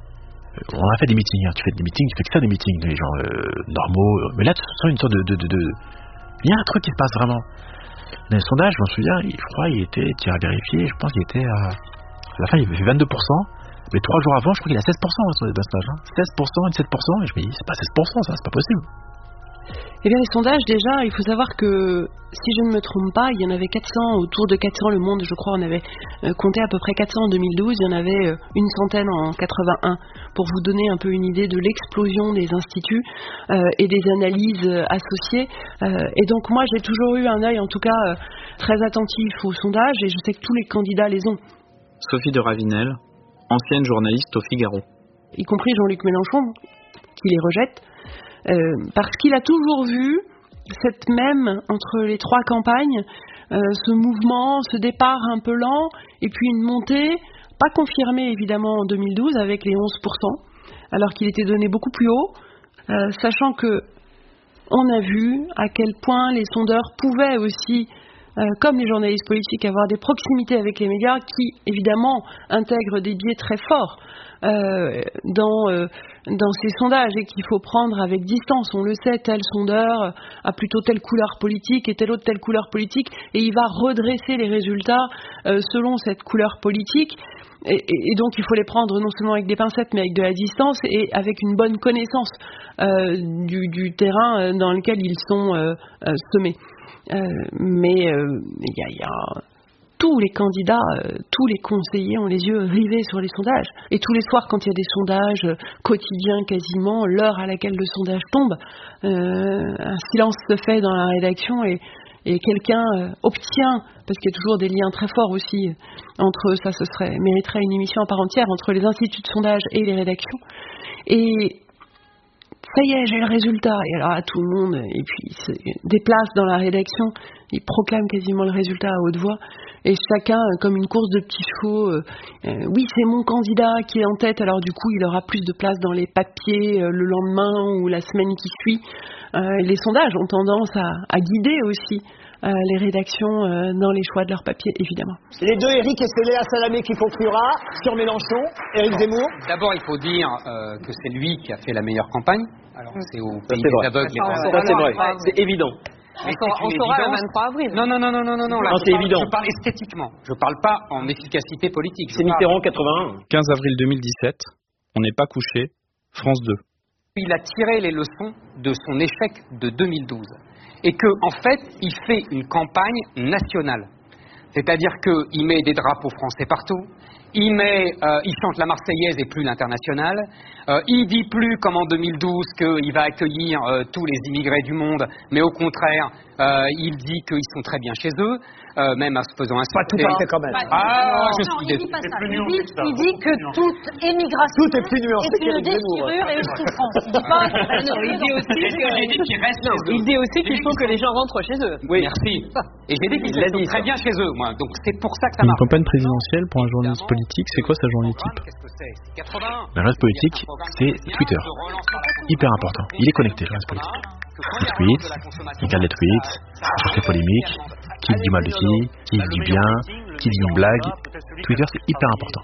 On a fait des meetings, hein. Tu fais des meetings, tu fais que ça des meetings, des gens euh, normaux. Mais là, tu sens une sorte de, de, de, de... Il y a un truc qui se passe vraiment. Dans les sondages, je m'en souviens, je crois qu'il était, tu as vérifié, je pense qu'il était à... à la fin, il avait fait vingt-deux pour cent. Mais trois jours avant, je crois qu'il a seize pour cent dans ce stage. Hein. seize pour cent, dix-sept pour cent, et je me dis, c'est pas seize pour cent, ça, c'est pas possible. Eh bien, les sondages, déjà, il faut savoir que, si je ne me trompe pas, il y en avait quatre cents, autour de quatre cents, Le Monde, je crois, on avait euh, compté à peu près quatre cents en deux mille douze, il y en avait euh, une centaine en quatre-vingt-un, pour vous donner un peu une idée de l'explosion des instituts euh, et des analyses euh, associées. Euh, et donc, moi, j'ai toujours eu un œil, en tout cas, euh, très attentif aux sondages, et je sais que tous les candidats les ont. Sophie de Ravinel, ancienne journaliste au Figaro. Y compris Jean-Luc Mélenchon, qui les rejette. Euh, parce qu'il a toujours vu cette même, entre les trois campagnes, euh, ce mouvement, ce départ un peu lent, et puis une montée, pas confirmée évidemment en deux mille douze avec les onze pour cent, alors qu'il était donné beaucoup plus haut, euh, sachant que on a vu à quel point les sondeurs pouvaient aussi, euh, comme les journalistes politiques, avoir des proximités avec les médias qui, évidemment, intègrent des biais très forts euh, dans... Euh, dans ces sondages et qu'il faut prendre avec distance. On le sait, tel sondeur a plutôt telle couleur politique et tel autre telle couleur politique, et il va redresser les résultats euh, selon cette couleur politique. Et, et, et donc il faut les prendre non seulement avec des pincettes, mais avec de la distance et avec une bonne connaissance euh, du, du terrain dans lequel ils sont euh, euh, semés. Euh, mais il euh, y a... Y a tous les candidats, euh, tous les conseillers ont les yeux rivés sur les sondages. Et tous les soirs, quand il y a des sondages euh, quotidiens quasiment, l'heure à laquelle le sondage tombe, euh, un silence se fait dans la rédaction et, et quelqu'un euh, obtient, parce qu'il y a toujours des liens très forts aussi entre eux, ça ce serait, mériterait une émission à part entière, entre les instituts de sondage et les rédactions. Et ça y est, j'ai le résultat. Et alors à tout le monde, et puis il se déplace dans la rédaction, il proclame quasiment le résultat à haute voix. Et chacun, comme une course de petits chevaux, euh, euh, oui, c'est mon candidat qui est en tête, alors du coup, il aura plus de place dans les papiers euh, le lendemain ou la semaine qui suit. Euh, les sondages ont tendance à, à guider aussi euh, les rédactions euh, dans les choix de leurs papiers, évidemment. Les deux, Éric, et c'est Léa Salamé qui conclura sur Mélenchon. Éric Zemmour. D'abord, il faut dire euh, que c'est lui qui a fait la meilleure campagne. Alors, c'est au pays des vrai. aveugles. Ça, ça, c'est vrai, c'est évident. Mais on saura, on saura le vingt-trois avril. Non, non, non, non, non, non, non. Là, non, c'est parle, évident. Je parle esthétiquement. Je parle pas en efficacité politique. C'est Mitterrand quatre-vingt-un. quinze avril deux mille dix-sept. On n'est pas couché. France deux. Il a tiré les leçons de son échec de deux mille douze. Et que, en fait, il fait une campagne nationale. C'est-à-dire qu'il met des drapeaux français partout. Il, met, euh, il chante la Marseillaise et plus l'Internationale. Euh, il dit plus, comme en deux mille douze, qu'il va accueillir euh, tous les immigrés du monde, mais au contraire, euh, il dit qu'ils sont très bien chez eux, euh, même en se faisant un... Pas tout à fait quand même. Ah, non, je non, suis il dit pas ça. Il dit, il dit que toute émigration tout est, plus nuancé est une déchirure et une souffrance. Il dit pas... Non, il dit aussi que... Il dit aussi qu'il faut que les gens rentrent chez eux. Oui, merci. Et j'ai dit qu'ils sont très bien chez eux, moi. Donc c'est pour ça que ça Une marche. campagne présidentielle pour un journaliste politique, c'est quoi sa journée type? Le journaliste politique, c'est Twitter. Hyper important. Il est connecté, le journaliste politique. Il tweet, il regarde les tweets, il cherche les polémiques, qui dit du mal de qui, qui dit du bien, qui dit une blague. Twitter, c'est hyper important.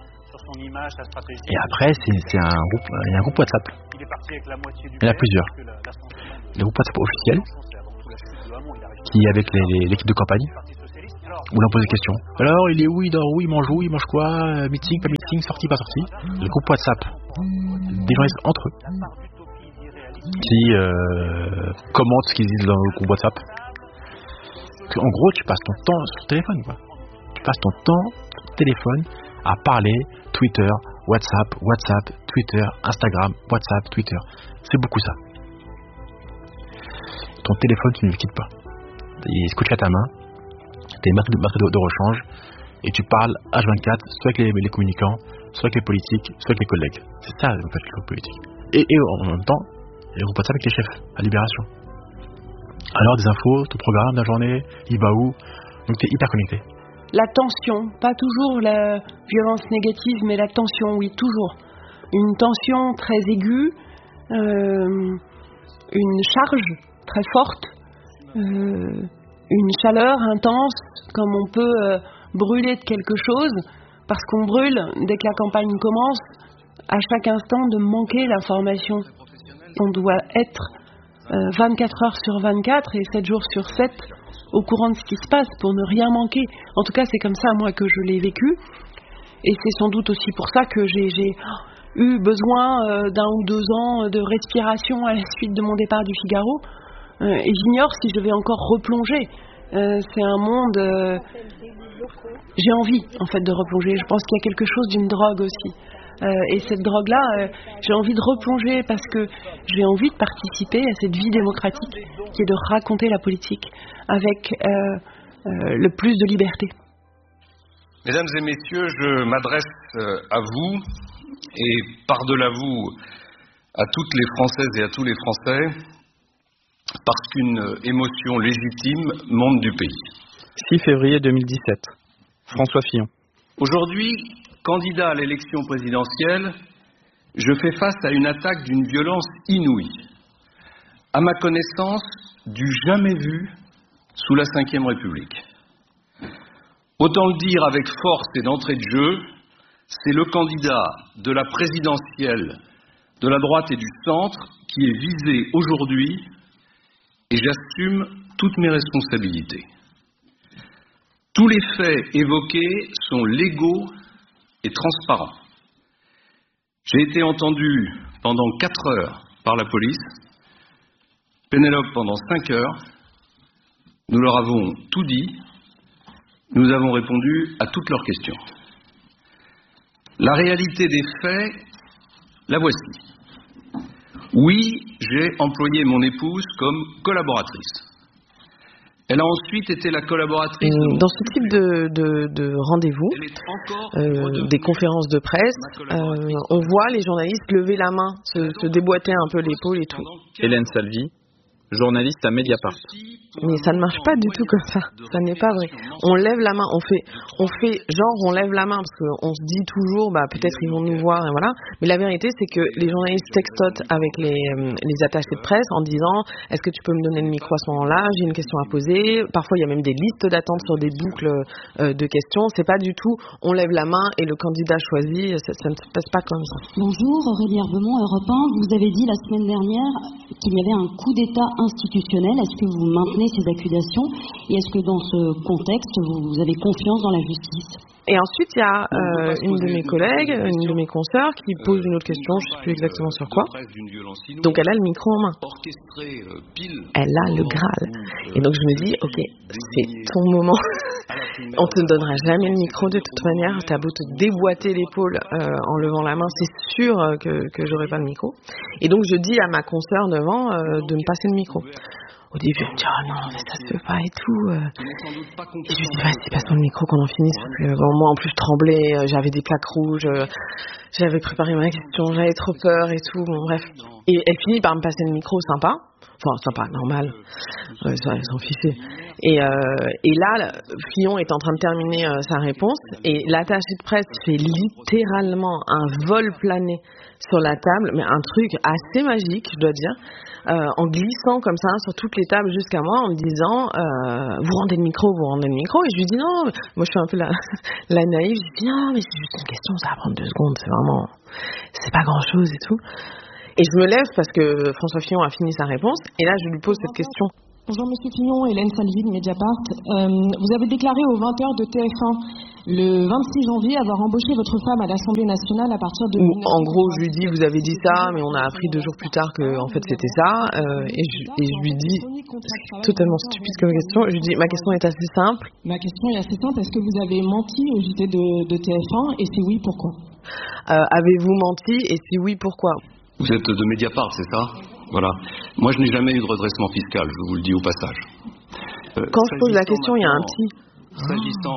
Et après, c'est, c'est un groupe, il y a un groupe WhatsApp. Il y en a plusieurs. Le groupe WhatsApp officiel, qui est avec les, les, l'équipe de campagne, où l'on pose des questions. Alors, il est où, il dort où, il mange où, il mange quoi, euh, meeting, pas meeting, sortie, pas sortie. Le groupe WhatsApp, des journalistes entre eux, qui euh, commentent ce qu'ils disent dans le groupe WhatsApp. En gros, tu passes ton temps sur ton téléphone, quoi. Tu passes ton temps sur ton téléphone à parler Twitter, WhatsApp, WhatsApp, Twitter, Instagram, WhatsApp, Twitter. C'est beaucoup ça. Ton téléphone, tu ne le quittes pas. Il est scotché à ta main. Tu as une marque de, de, de rechange et tu parles H vingt-quatre, soit avec les, les communicants, soit avec les politiques, soit avec les collègues. C'est ça, en fait, le groupe politique. Et, et en même temps, il y a le groupe WhatsApp avec les chefs, à Libération. Alors, des infos, ton programme de la journée, il va où? Donc, tu es hyper connecté. la tension, pas toujours la violence négative, mais la tension, oui, toujours. Une tension très aiguë, euh, une charge très forte, euh, une chaleur intense, comme on peut euh, brûler de quelque chose, parce qu'on brûle dès que la campagne commence, à chaque instant de manquer l'information. On doit être euh, vingt-quatre heures sur vingt-quatre et sept jours sur sept au courant de ce qui se passe pour ne rien manquer. En tout cas, c'est comme ça, moi, que je l'ai vécu. Et c'est sans doute aussi pour ça que j'ai, j'ai eu besoin euh, d'un ou deux ans de respiration à la suite de mon départ du Figaro. Euh, et j'ignore si je vais encore replonger. Euh, c'est un monde... Euh, j'ai envie, en fait, de replonger. Je pense qu'il y a quelque chose d'une drogue aussi. Euh, et cette drogue-là, euh, j'ai envie de replonger parce que j'ai envie de participer à cette vie démocratique qui est de raconter la politique avec euh, euh, le plus de liberté. Mesdames et messieurs, je m'adresse à vous et par-delà vous à toutes les Françaises et à tous les Français parce qu'une émotion légitime monte du pays. six février deux mille dix-sept. François Fillon. Aujourd'hui, candidat à l'élection présidentielle, je fais face à une attaque d'une violence inouïe, à ma connaissance, du jamais vu sous la cinquième République. Autant le dire avec force et d'entrée de jeu, c'est le candidat de la présidentielle de la droite et du centre qui est visé aujourd'hui et j'assume toutes mes responsabilités. Tous les faits évoqués sont légaux et transparents. J'ai été entendu pendant quatre heures par la police, Pénélope pendant cinq heures. Nous leur avons tout dit, nous avons répondu à toutes leurs questions. La réalité des faits, la voici. Oui, j'ai employé mon épouse comme collaboratrice. Elle a ensuite été la collaboratrice... Dans ce type de, de, de rendez-vous, euh, des conférences de presse, euh, on voit les journalistes lever la main, se, se déboîter un peu l'épaule et tout. Hélène Salvi, journaliste à Mediapart. Mais ça ne marche pas du tout comme ça. Ça n'est pas vrai. On lève la main, on fait, on fait genre on lève la main parce qu'on se dit toujours, bah peut-être ils vont nous voir et voilà. Mais la vérité c'est que les journalistes textotent avec les, les attachés de presse en disant, est-ce que tu peux me donner le micro à ce moment-là ? J'ai une question à poser. Parfois il y a même des listes d'attente sur des boucles euh, de questions. C'est pas du tout, on lève la main et le candidat choisit. Ça, ça ne se passe pas comme ça. Bonjour, Aurélie Herbemont, Europe un. Vous avez dit la semaine dernière qu'il y avait un coup d'État institutionnel. Est-ce que vous maintenez ces accusations et est-ce que dans ce contexte vous avez confiance dans la justice? Et ensuite il y a euh, une de mes collègues, une de mes consoeurs qui pose une autre question, je ne sais plus exactement sur quoi. Donc elle a le micro en main. Elle a le Graal. Et donc je me dis, ok, c'est ton moment. On te donnera jamais le micro de toute manière. T'as beau te déboîter l'épaule euh, en levant la main, c'est sûr que, que j'aurai pas le micro. Et donc je dis à ma consoeur devant euh, de me passer le micro. Au début, elle me dit, oh non, mais ça se peut pas et tout. Et je lui dis, vas-y, passe-moi le micro qu'on en finisse. Parce que bon, moi, en plus, je tremblais, j'avais des plaques rouges, j'avais préparé ma question, j'avais trop peur et tout. Bon, bref. Et elle finit par me passer le micro sympa. Enfin, sympa, normal. Ouais, ça, ils s'en fichaient. Et, euh, et là, Fillon est en train de terminer euh, sa réponse. Et l'attaché de presse fait littéralement un vol plané sur la table, mais un truc assez magique, je dois dire. Euh, en glissant comme ça sur toutes les tables jusqu'à moi en me disant euh, vous rendez le micro, vous rendez le micro et je lui dis non, moi je suis un peu la, la naïve, je lui dis non mais c'est juste une question, ça va prendre deux secondes, c'est vraiment c'est pas grand chose et tout et je me lève parce que François Fillon a fini sa réponse et là je lui pose cette question. Bonjour Monsieur Fillon, Hélène Salvi de Mediapart. Euh, vous avez déclaré aux vingt heures de T F un le vingt-six janvier avoir embauché votre femme à l'Assemblée nationale à partir de... En gros, je lui dis, vous avez dit ça, mais on a appris deux jours plus tard que en fait c'était ça. Euh, et, je, et je lui dis, c'est totalement stupide comme question, je lui dis, ma question est assez simple. Ma question est assez simple, est-ce que vous avez menti au J T de, de T F un et si oui, pourquoi euh, Avez-vous menti et si oui, pourquoi Vous êtes de Mediapart, c'est ça? Voilà. Moi, je n'ai jamais eu de redressement fiscal, je vous le dis au passage. Euh, Quand je pose la question, il y a un petit... S'agissant...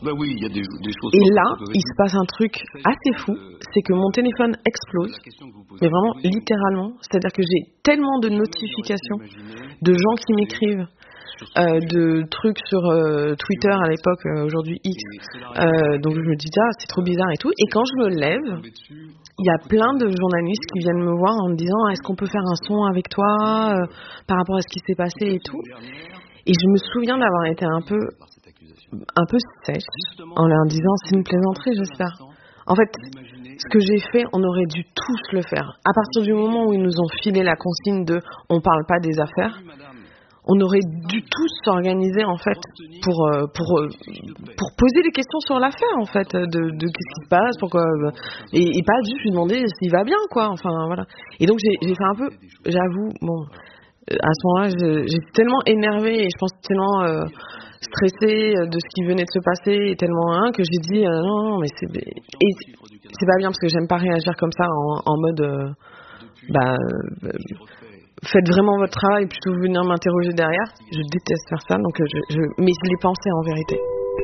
Ben oui, il y a des, des choses. Et là, il se passe un truc assez fou, c'est que mon téléphone explose, mais vraiment littéralement. C'est-à-dire que j'ai tellement de notifications de gens qui m'écrivent, euh, de trucs sur euh, Twitter à l'époque, euh, aujourd'hui X. Euh, donc je me dis ah c'est trop bizarre et tout. Et quand je me lève, il y a plein de journalistes qui viennent me voir en me disant est-ce qu'on peut faire un son avec toi euh, par rapport à ce qui s'est passé et tout. Et je me souviens d'avoir été un peu un peu sèche en leur disant c'est une plaisanterie j'espère. En fait, ce que j'ai fait, on aurait dû tous le faire. À partir du moment où ils nous ont filé la consigne de on parle pas des affaires, on aurait dû tous s'organiser en fait pour euh, pour euh, pour poser des questions sur l'affaire en fait de, de qu'est-ce qui se passe, pourquoi euh, et, et pas juste lui demander s'il va bien quoi. Enfin voilà. Et donc j'ai j'ai fait un peu, j'avoue, bon à ce moment-là j'ai, j'étais tellement énervée et je pense tellement euh, stressée de ce qui venait de se passer et tellement hein, que j'ai dit euh, non, non mais c'est et c'est pas bien parce que j'aime pas réagir comme ça en, en mode euh, bah euh, faites vraiment votre travail plutôt que venir m'interroger derrière. Je déteste faire ça, donc je, je, mais je l'ai pensé en vérité.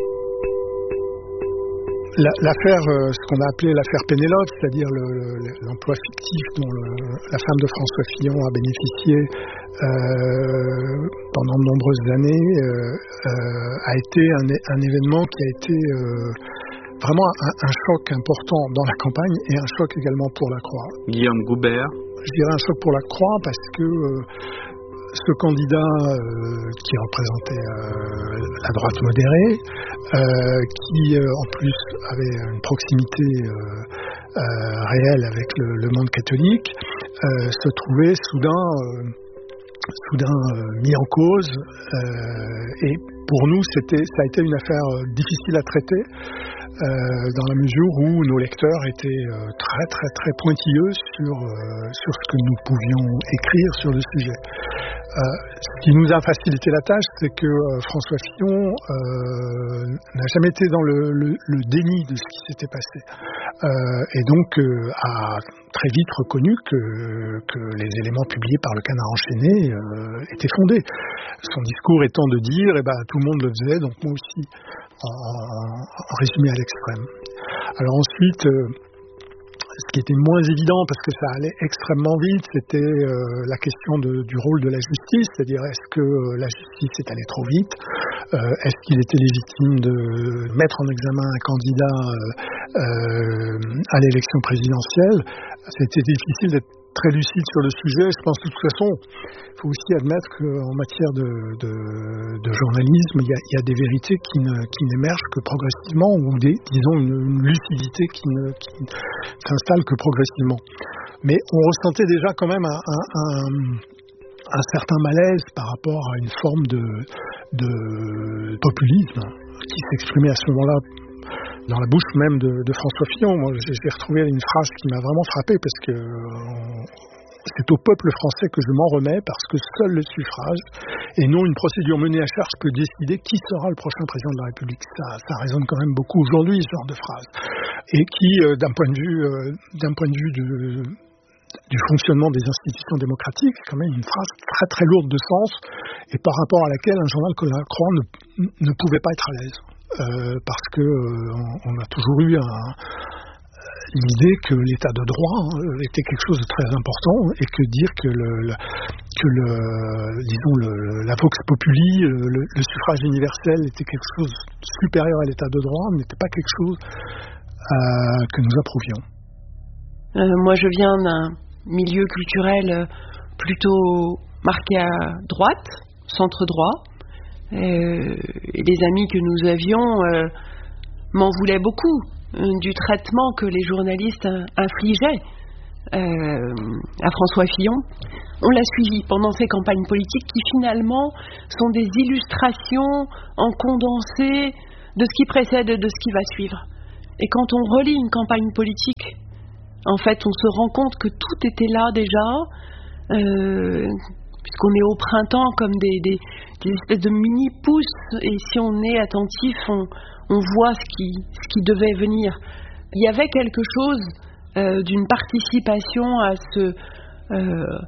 La, l'affaire, euh, ce qu'on a appelé l'affaire Pénélope, c'est-à-dire le, le, l'emploi fictif dont le, la femme de François Fillon a bénéficié euh, pendant de nombreuses années, euh, euh, a été un, un événement qui a été euh, vraiment un, un choc important dans la campagne et un choc également pour la Croix. Guillaume Goubert. Je dirais un choc pour la Croix parce que euh, ce candidat euh, qui représentait euh, la droite modérée, euh, qui euh, en plus avait une proximité euh, euh, réelle avec le, le monde catholique, euh, se trouvait soudain, euh, soudain euh, mis en cause. Euh, et pour nous, c'était, ça a été une affaire difficile à traiter. Euh, dans la mesure où nos lecteurs étaient euh, très très très pointilleux sur, euh, sur ce que nous pouvions écrire sur le sujet. Euh, ce qui nous a facilité la tâche, c'est que euh, François Fillon euh, n'a jamais été dans le, le, le déni de ce qui s'était passé. Euh, et donc euh, a très vite reconnu que, que les éléments publiés par le Canard enchaîné euh, étaient fondés. Son discours étant de dire eh ben, tout le monde le faisait, donc moi aussi. En, en résumé à l'extrême. Alors ensuite, euh, ce qui était moins évident, parce que ça allait extrêmement vite, c'était euh, la question de, du rôle de la justice, c'est-à-dire est-ce que euh, la justice est allée trop vite, euh, est-ce qu'il était légitime de mettre en examen un candidat euh, euh, à l'élection présidentielle. C'était difficile d'être très lucide sur le sujet. Je pense que de toute façon, il faut aussi admettre qu'en matière de, de, de journalisme, il y, a, il y a des vérités qui, ne, qui n'émergent que progressivement, ou des, disons une, une lucidité qui ne qui s'installe que progressivement. Mais on ressentait déjà quand même un, un, un, un certain malaise par rapport à une forme de, de populisme qui s'exprimait à ce moment-là dans la bouche même de, de François Fillon. Moi, j'ai, j'ai retrouvé une phrase qui m'a vraiment frappé parce que euh, c'est au peuple français que je m'en remets parce que seul le suffrage et non une procédure menée à charge peut décider qui sera le prochain président de la République. Ça, ça résonne quand même beaucoup aujourd'hui, ce genre de phrase. Et qui, euh, d'un point de vue, euh, d'un point de vue de, du fonctionnement des institutions démocratiques, c'est quand même une phrase très très lourde de sens et par rapport à laquelle un journal comme La Croix ne, ne pouvait pas être à l'aise. Euh, parce que euh, on a toujours eu un, l'idée que l'état de droit hein, était quelque chose de très important et que dire que le, le que le disons le, la vox populi, le, le suffrage universel était quelque chose de supérieur à l'état de droit n'était pas quelque chose euh, que nous approuvions. Euh, moi, je viens d'un milieu culturel plutôt marqué à droite, centre droit. Euh, et les amis que nous avions euh, m'en voulaient beaucoup euh, du traitement que les journalistes infligeaient euh, à François Fillon. On l'a suivi pendant ces campagnes politiques qui finalement sont des illustrations en condensé de ce qui précède et de ce qui va suivre. Et quand on relit une campagne politique, en fait on se rend compte que tout était là déjà, euh, puisqu'on est au printemps comme des, des, des espèces de mini-pousses, et si on est attentif, on, on voit ce qui, ce qui devait venir. Il y avait quelque chose euh, d'une participation à ce, euh,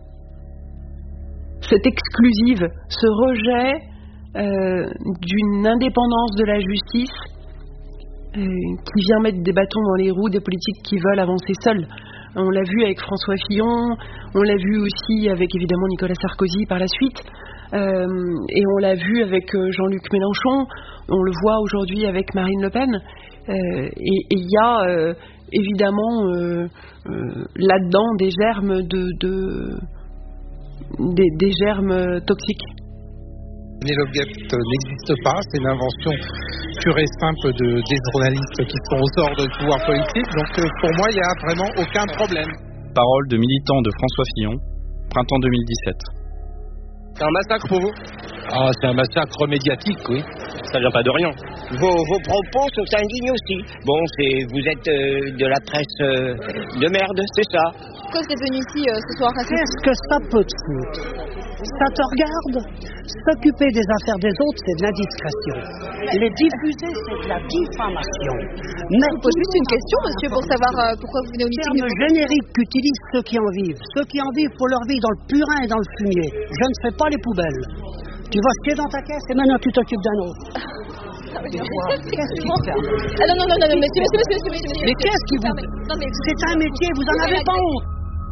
cette exclusive, ce rejet euh, d'une indépendance de la justice euh, qui vient mettre des bâtons dans les roues des politiques qui veulent avancer seuls. On l'a vu avec François Fillon, on l'a vu aussi avec évidemment Nicolas Sarkozy par la suite, euh, et on l'a vu avec Jean-Luc Mélenchon, on le voit aujourd'hui avec Marine Le Pen, euh, et il y a euh, évidemment euh, euh, là-dedans des germes de, de des, des germes toxiques. Penelope Gate n'existe pas, c'est une invention pure et simple de, des journalistes qui sont aux ordres du pouvoir politique, donc euh, pour moi il n'y a vraiment aucun problème. Parole de militant de François Fillon, printemps deux mille dix-sept. C'est un massacre pour vous? Ah, c'est un massacre médiatique, oui. Ça vient pas de rien. Vos, vos propos sont indignes aussi. Bon, c'est, vous êtes euh, de la presse euh, de merde, c'est ça. Pourquoi vous êtes venu ici euh, ce soir? Qu'est-ce que ça peut te foutre? Ça te regarde? S'occuper des affaires des autres, c'est de l'indiscrétion. Les diffuser, c'est de la diffamation. Mais je vous pose juste une question, monsieur, pour savoir euh, pourquoi vous venez au meeting. Le générique qu'utilisent ceux qui en vivent. Ceux qui en vivent pour leur vie dans le purin et dans le fumier. Je ne fais pas les poubelles. Tu vas ce qui est dans ta caisse et maintenant tu t'occupes d'un autre. Qu'est-ce qui te ferme? Ah non, non, non, non, monsieur, monsieur, monsieur, monsieur, monsieur. Mais qu'est-ce qui vous... C'est un métier, vous en avez pas honte.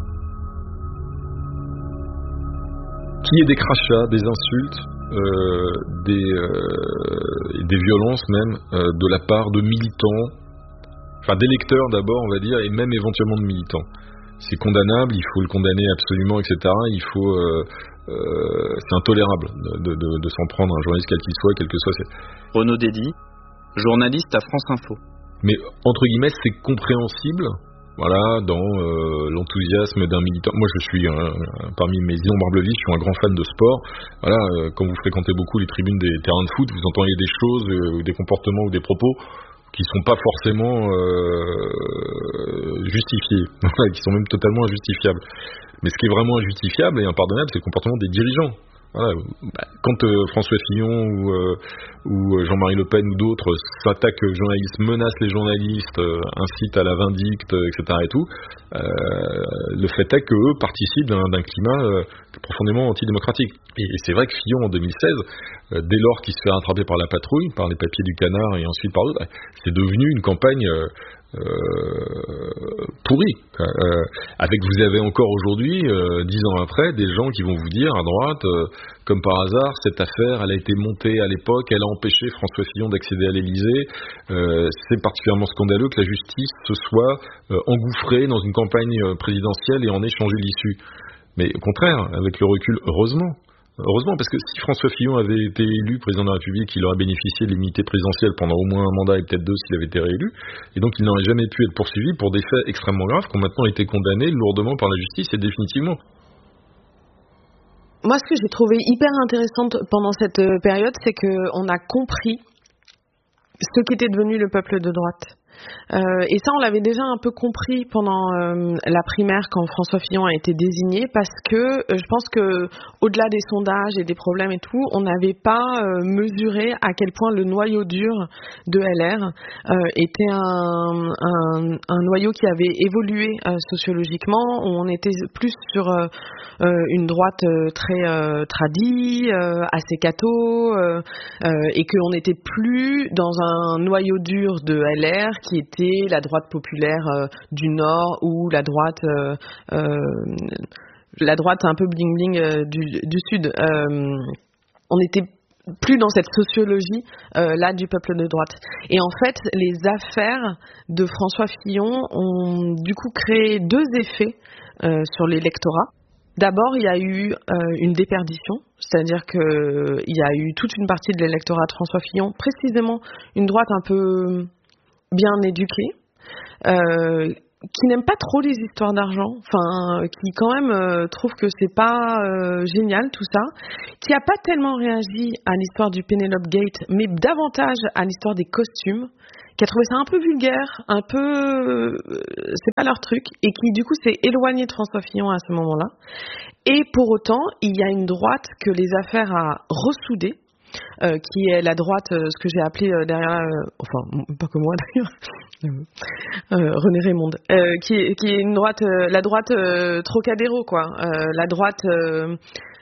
Qu'il y ait des crachats, des insultes, euh, des, euh, des violences même, euh, de la part de militants, enfin d'électeurs d'abord on va dire, et même éventuellement de militants. C'est condamnable, il faut le condamner absolument, et cetera. Il faut, euh, euh, c'est intolérable de, de, de s'en prendre à un journaliste quel qu'il soit, quel que soit. Renaud Dédy, journaliste à France Info. Mais entre guillemets, c'est compréhensible. Voilà, dans euh, l'enthousiasme d'un militant. Moi, je suis euh, parmi mes innombrables vies, je suis un grand fan de sport. Voilà, euh, quand vous fréquentez beaucoup les tribunes des terrains de foot, vous entendez des choses, euh, des comportements ou des propos qui sont pas forcément euh, justifiés, qui sont même totalement injustifiables. Mais ce qui est vraiment injustifiable et impardonnable, c'est le comportement des dirigeants. Voilà. Quand euh, François Fillon ou, euh, ou Jean-Marie Le Pen ou d'autres s'attaquent aux journalistes, menacent les journalistes, euh, incitent à la vindicte, et cetera et tout, euh, le fait est qu'eux participent d'un, d'un climat euh, profondément antidémocratique. Et, et c'est vrai que Fillon en deux mille seize, euh, dès lors qu'il se fait rattraper par la patrouille, par les papiers du Canard et ensuite par d'autres, c'est devenu une campagne euh, Euh, pourri euh, avec vous avez encore aujourd'hui euh, dix ans après des gens qui vont vous dire à droite euh, comme par hasard cette affaire elle a été montée à l'époque, elle a empêché François Fillon d'accéder à l'Élysée, euh, c'est particulièrement scandaleux que la justice se soit euh, engouffrée dans une campagne présidentielle et en ait changé l'issue. Mais au contraire, avec le recul, heureusement Heureusement, parce que si François Fillon avait été élu président de la République, il aurait bénéficié de l'immunité présidentielle pendant au moins un mandat et peut-être deux s'il avait été réélu, et donc il n'aurait jamais pu être poursuivi pour des faits extrêmement graves qui ont maintenant été condamnés lourdement par la justice et définitivement. Moi, ce que j'ai trouvé hyper intéressant pendant cette période, c'est qu'on a compris ce qu'était devenu le peuple de droite. Euh, et ça, on l'avait déjà un peu compris pendant euh, la primaire quand François Fillon a été désigné, parce que euh, je pense que au-delà des sondages et des problèmes et tout, on n'avait pas euh, mesuré à quel point le noyau dur de L R euh, était un, un, un noyau qui avait évolué euh, sociologiquement, où on était plus sur euh, euh, une droite euh, très euh, tradie, euh, assez catho, euh, euh, et qu'on n'était plus dans un noyau dur de L R qui était la droite populaire euh, du Nord ou la droite euh, euh, la droite un peu bling bling euh, du, du Sud. Euh, on n'était plus dans cette sociologie euh, là du peuple de droite. Et en fait, les affaires de François Fillon ont du coup créé deux effets euh, sur l'électorat. D'abord, il y a eu euh, une déperdition, c'est-à-dire qu'il y a eu toute une partie de l'électorat de François Fillon, précisément une droite un peu bien éduquée, euh, qui n'aime pas trop les histoires d'argent, enfin, qui quand même euh, trouve que c'est pas euh, génial tout ça, qui a pas tellement réagi à l'histoire du Penelope Gate, mais davantage à l'histoire des costumes, qui a trouvé ça un peu vulgaire, un peu, euh, c'est pas leur truc, et qui du coup s'est éloigné de François Fillon à ce moment-là. Et pour autant, il y a une droite que les affaires a ressoudée, Euh, qui est la droite, euh, ce que j'ai appelé euh, derrière, euh, enfin pas que moi d'ailleurs, euh, René Raymonde, euh, qui, qui est une droite, euh, la droite euh, Trocadéro quoi, euh, la droite euh,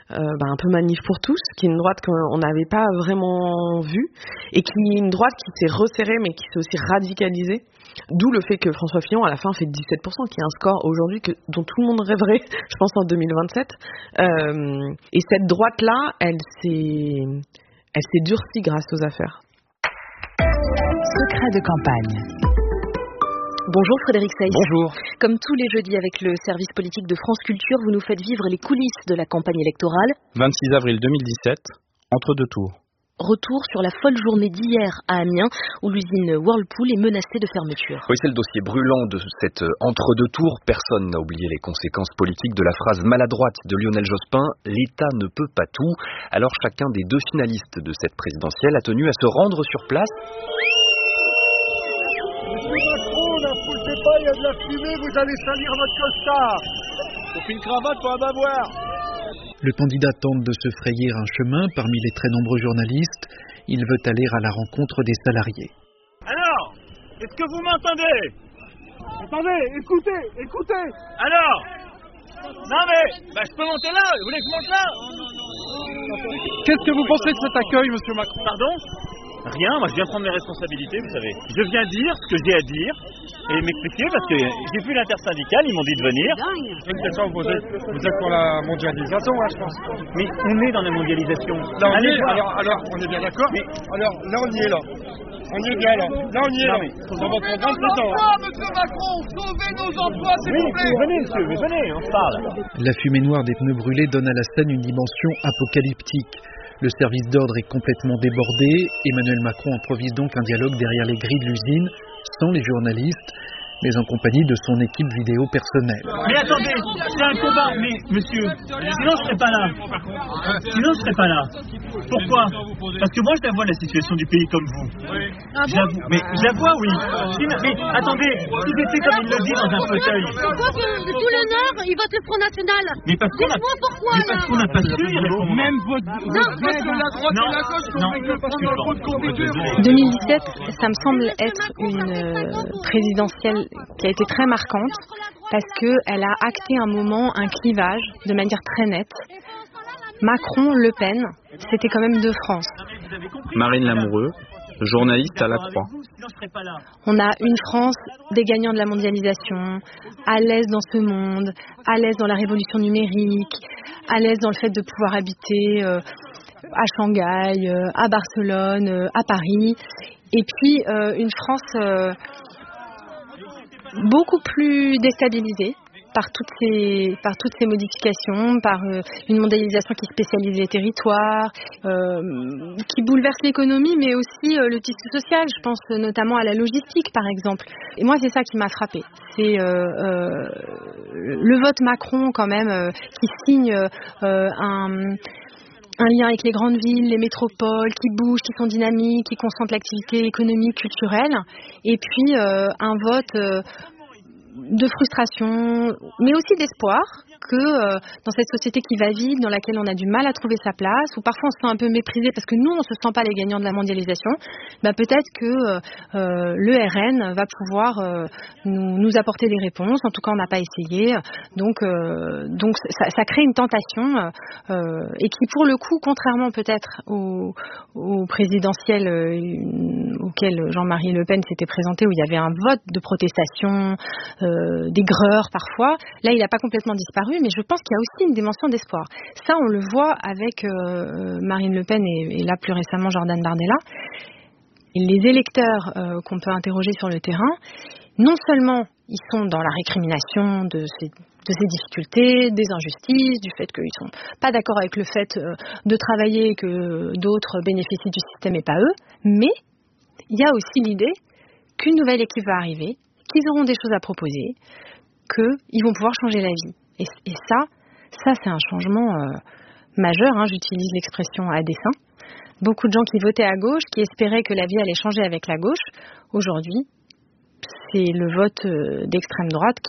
euh, bah, un peu manif pour tous, qui est une droite qu'on n'avait pas vraiment vue, et qui est une droite qui s'est resserrée, mais qui s'est aussi radicalisée. D'où le fait que François Fillon, à la fin, fait dix-sept pour cent, qui est un score aujourd'hui que, dont tout le monde rêverait, je pense, en deux mille vingt-sept. Euh, et cette droite-là, elle s'est, elle s'est durcie grâce aux affaires. Secret de campagne. Bonjour Frédéric Seyss. Bonjour. Comme tous les jeudis avec le service politique de France Culture, vous nous faites vivre les coulisses de la campagne électorale. vingt-six avril deux mille dix-sept, entre deux tours. Retour sur la folle journée d'hier à Amiens, où l'usine Whirlpool est menacée de fermeture. Oui, c'est le dossier brûlant de cette entre-deux tours. Personne n'a oublié les conséquences politiques de la phrase maladroite de Lionel Jospin « L'État ne peut pas tout ». Alors chacun des deux finalistes de cette présidentielle a tenu à se rendre sur place. N'approutez pas, il y a de la fumée, vous allez salir votre costard. Faut une cravate pour un bavoir. Le candidat tente de se frayer un chemin parmi les très nombreux journalistes. Il veut aller à la rencontre des salariés. Alors, est-ce que vous m'entendez? Attendez, écoutez, écoutez. Alors, non mais, bah je peux monter là, vous voulez que je monte là? Qu'est-ce que vous pensez de cet accueil, monsieur Macron? Pardon? Rien, moi je viens prendre mes responsabilités, vous savez. Je viens dire ce que j'ai à dire et m'expliquer parce que j'ai vu l'intersyndicale, ils m'ont dit de venir. Je ne sais pas, vous êtes, vous êtes pour la mondialisation, ouais, je pense. Mais on est dans la mondialisation. Là, on Allez, y est, alors, alors, on est bien d'accord. Mais... Alors, là, on y est, là. On y est bien, là. Là, on y est, là. Dans votre programme, c'est ça. Monsieur Macron, sauvez nos emplois, s'il vous plaît. Venez, monsieur, mais venez, on se parle. La fumée noire des pneus brûlés donne à la scène une dimension apocalyptique. Le service d'ordre est complètement débordé. Emmanuel Macron improvise donc un dialogue derrière les grilles de l'usine, sans les journalistes, mais en compagnie de son équipe vidéo personnelle. Mais attendez, c'est un combat, mais monsieur, sinon je serais pas là. Sinon je serais pas là. Pourquoi? Parce que moi je la vois la situation du pays comme vous. Ah bon? Mais je la vois, oui. Mais attendez, si j'étais comme il le dit dans un fauteuil. Pourquoi que de tout l'honneur, il vote le Front National? Mais parce qu'on a, Dites-moi pourquoi, mais parce qu'on n'a pas su y répondre. Même votre aide de la droite et la gauche, non, vous pouvez prendre un coup de confiture. deux mille dix-sept, ça me semble être une euh, présidentielle qui a été très marquante parce qu'elle a acté un moment, un clivage de manière très nette. Macron-Le Pen, c'était quand même deux France. Marine Lamoureux, journaliste à La Croix. On a une France des gagnants de la mondialisation, à l'aise dans ce monde, à l'aise dans la révolution numérique, à l'aise dans le fait de pouvoir habiter euh, à Shanghai, euh, à Barcelone, euh, à Paris. Et puis euh, une France euh, beaucoup plus déstabilisée par toutes ces, par toutes ces modifications, par euh, une mondialisation qui spécialise les territoires, euh, qui bouleverse l'économie, mais aussi euh, le tissu social. Je pense notamment à la logistique, par exemple. Et moi, c'est ça qui m'a frappée. C'est euh, euh, le vote Macron, quand même, euh, qui signe euh, un... un lien avec les grandes villes, les métropoles, qui bougent, qui sont dynamiques, qui concentrent l'activité économique, culturelle, et puis euh, un vote euh, de frustration, mais aussi d'espoir que euh, dans cette société qui va vite, dans laquelle on a du mal à trouver sa place, où parfois on se sent un peu méprisé parce que nous on ne se sent pas les gagnants de la mondialisation, bah peut-être que euh, le R N va pouvoir euh, nous, nous apporter des réponses. En tout cas on n'a pas essayé, donc euh, donc ça, ça crée une tentation euh, et qui pour le coup, contrairement peut-être au, au présidentiel euh, auquel Jean-Marie Le Pen s'était présenté, où il y avait un vote de protestation, euh, d'aigreur parfois, là il n'a pas complètement disparu. Mais je pense qu'il y a aussi une dimension d'espoir. Ça, on le voit avec euh, Marine Le Pen et, et là plus récemment Jordan Bardella. Et les électeurs euh, qu'on peut interroger sur le terrain, non seulement ils sont dans la récrimination de ces, de ces difficultés, des injustices, du fait qu'ils ne sont pas d'accord avec le fait euh, de travailler et que d'autres bénéficient du système et pas eux, mais il y a aussi l'idée qu'une nouvelle équipe va arriver, qu'ils auront des choses à proposer, qu'ils vont pouvoir changer la vie. Et, et ça, ça c'est un changement euh, majeur, hein, j'utilise l'expression à dessein. Beaucoup de gens qui votaient à gauche, qui espéraient que la vie allait changer avec la gauche, aujourd'hui, c'est le vote euh, d'extrême droite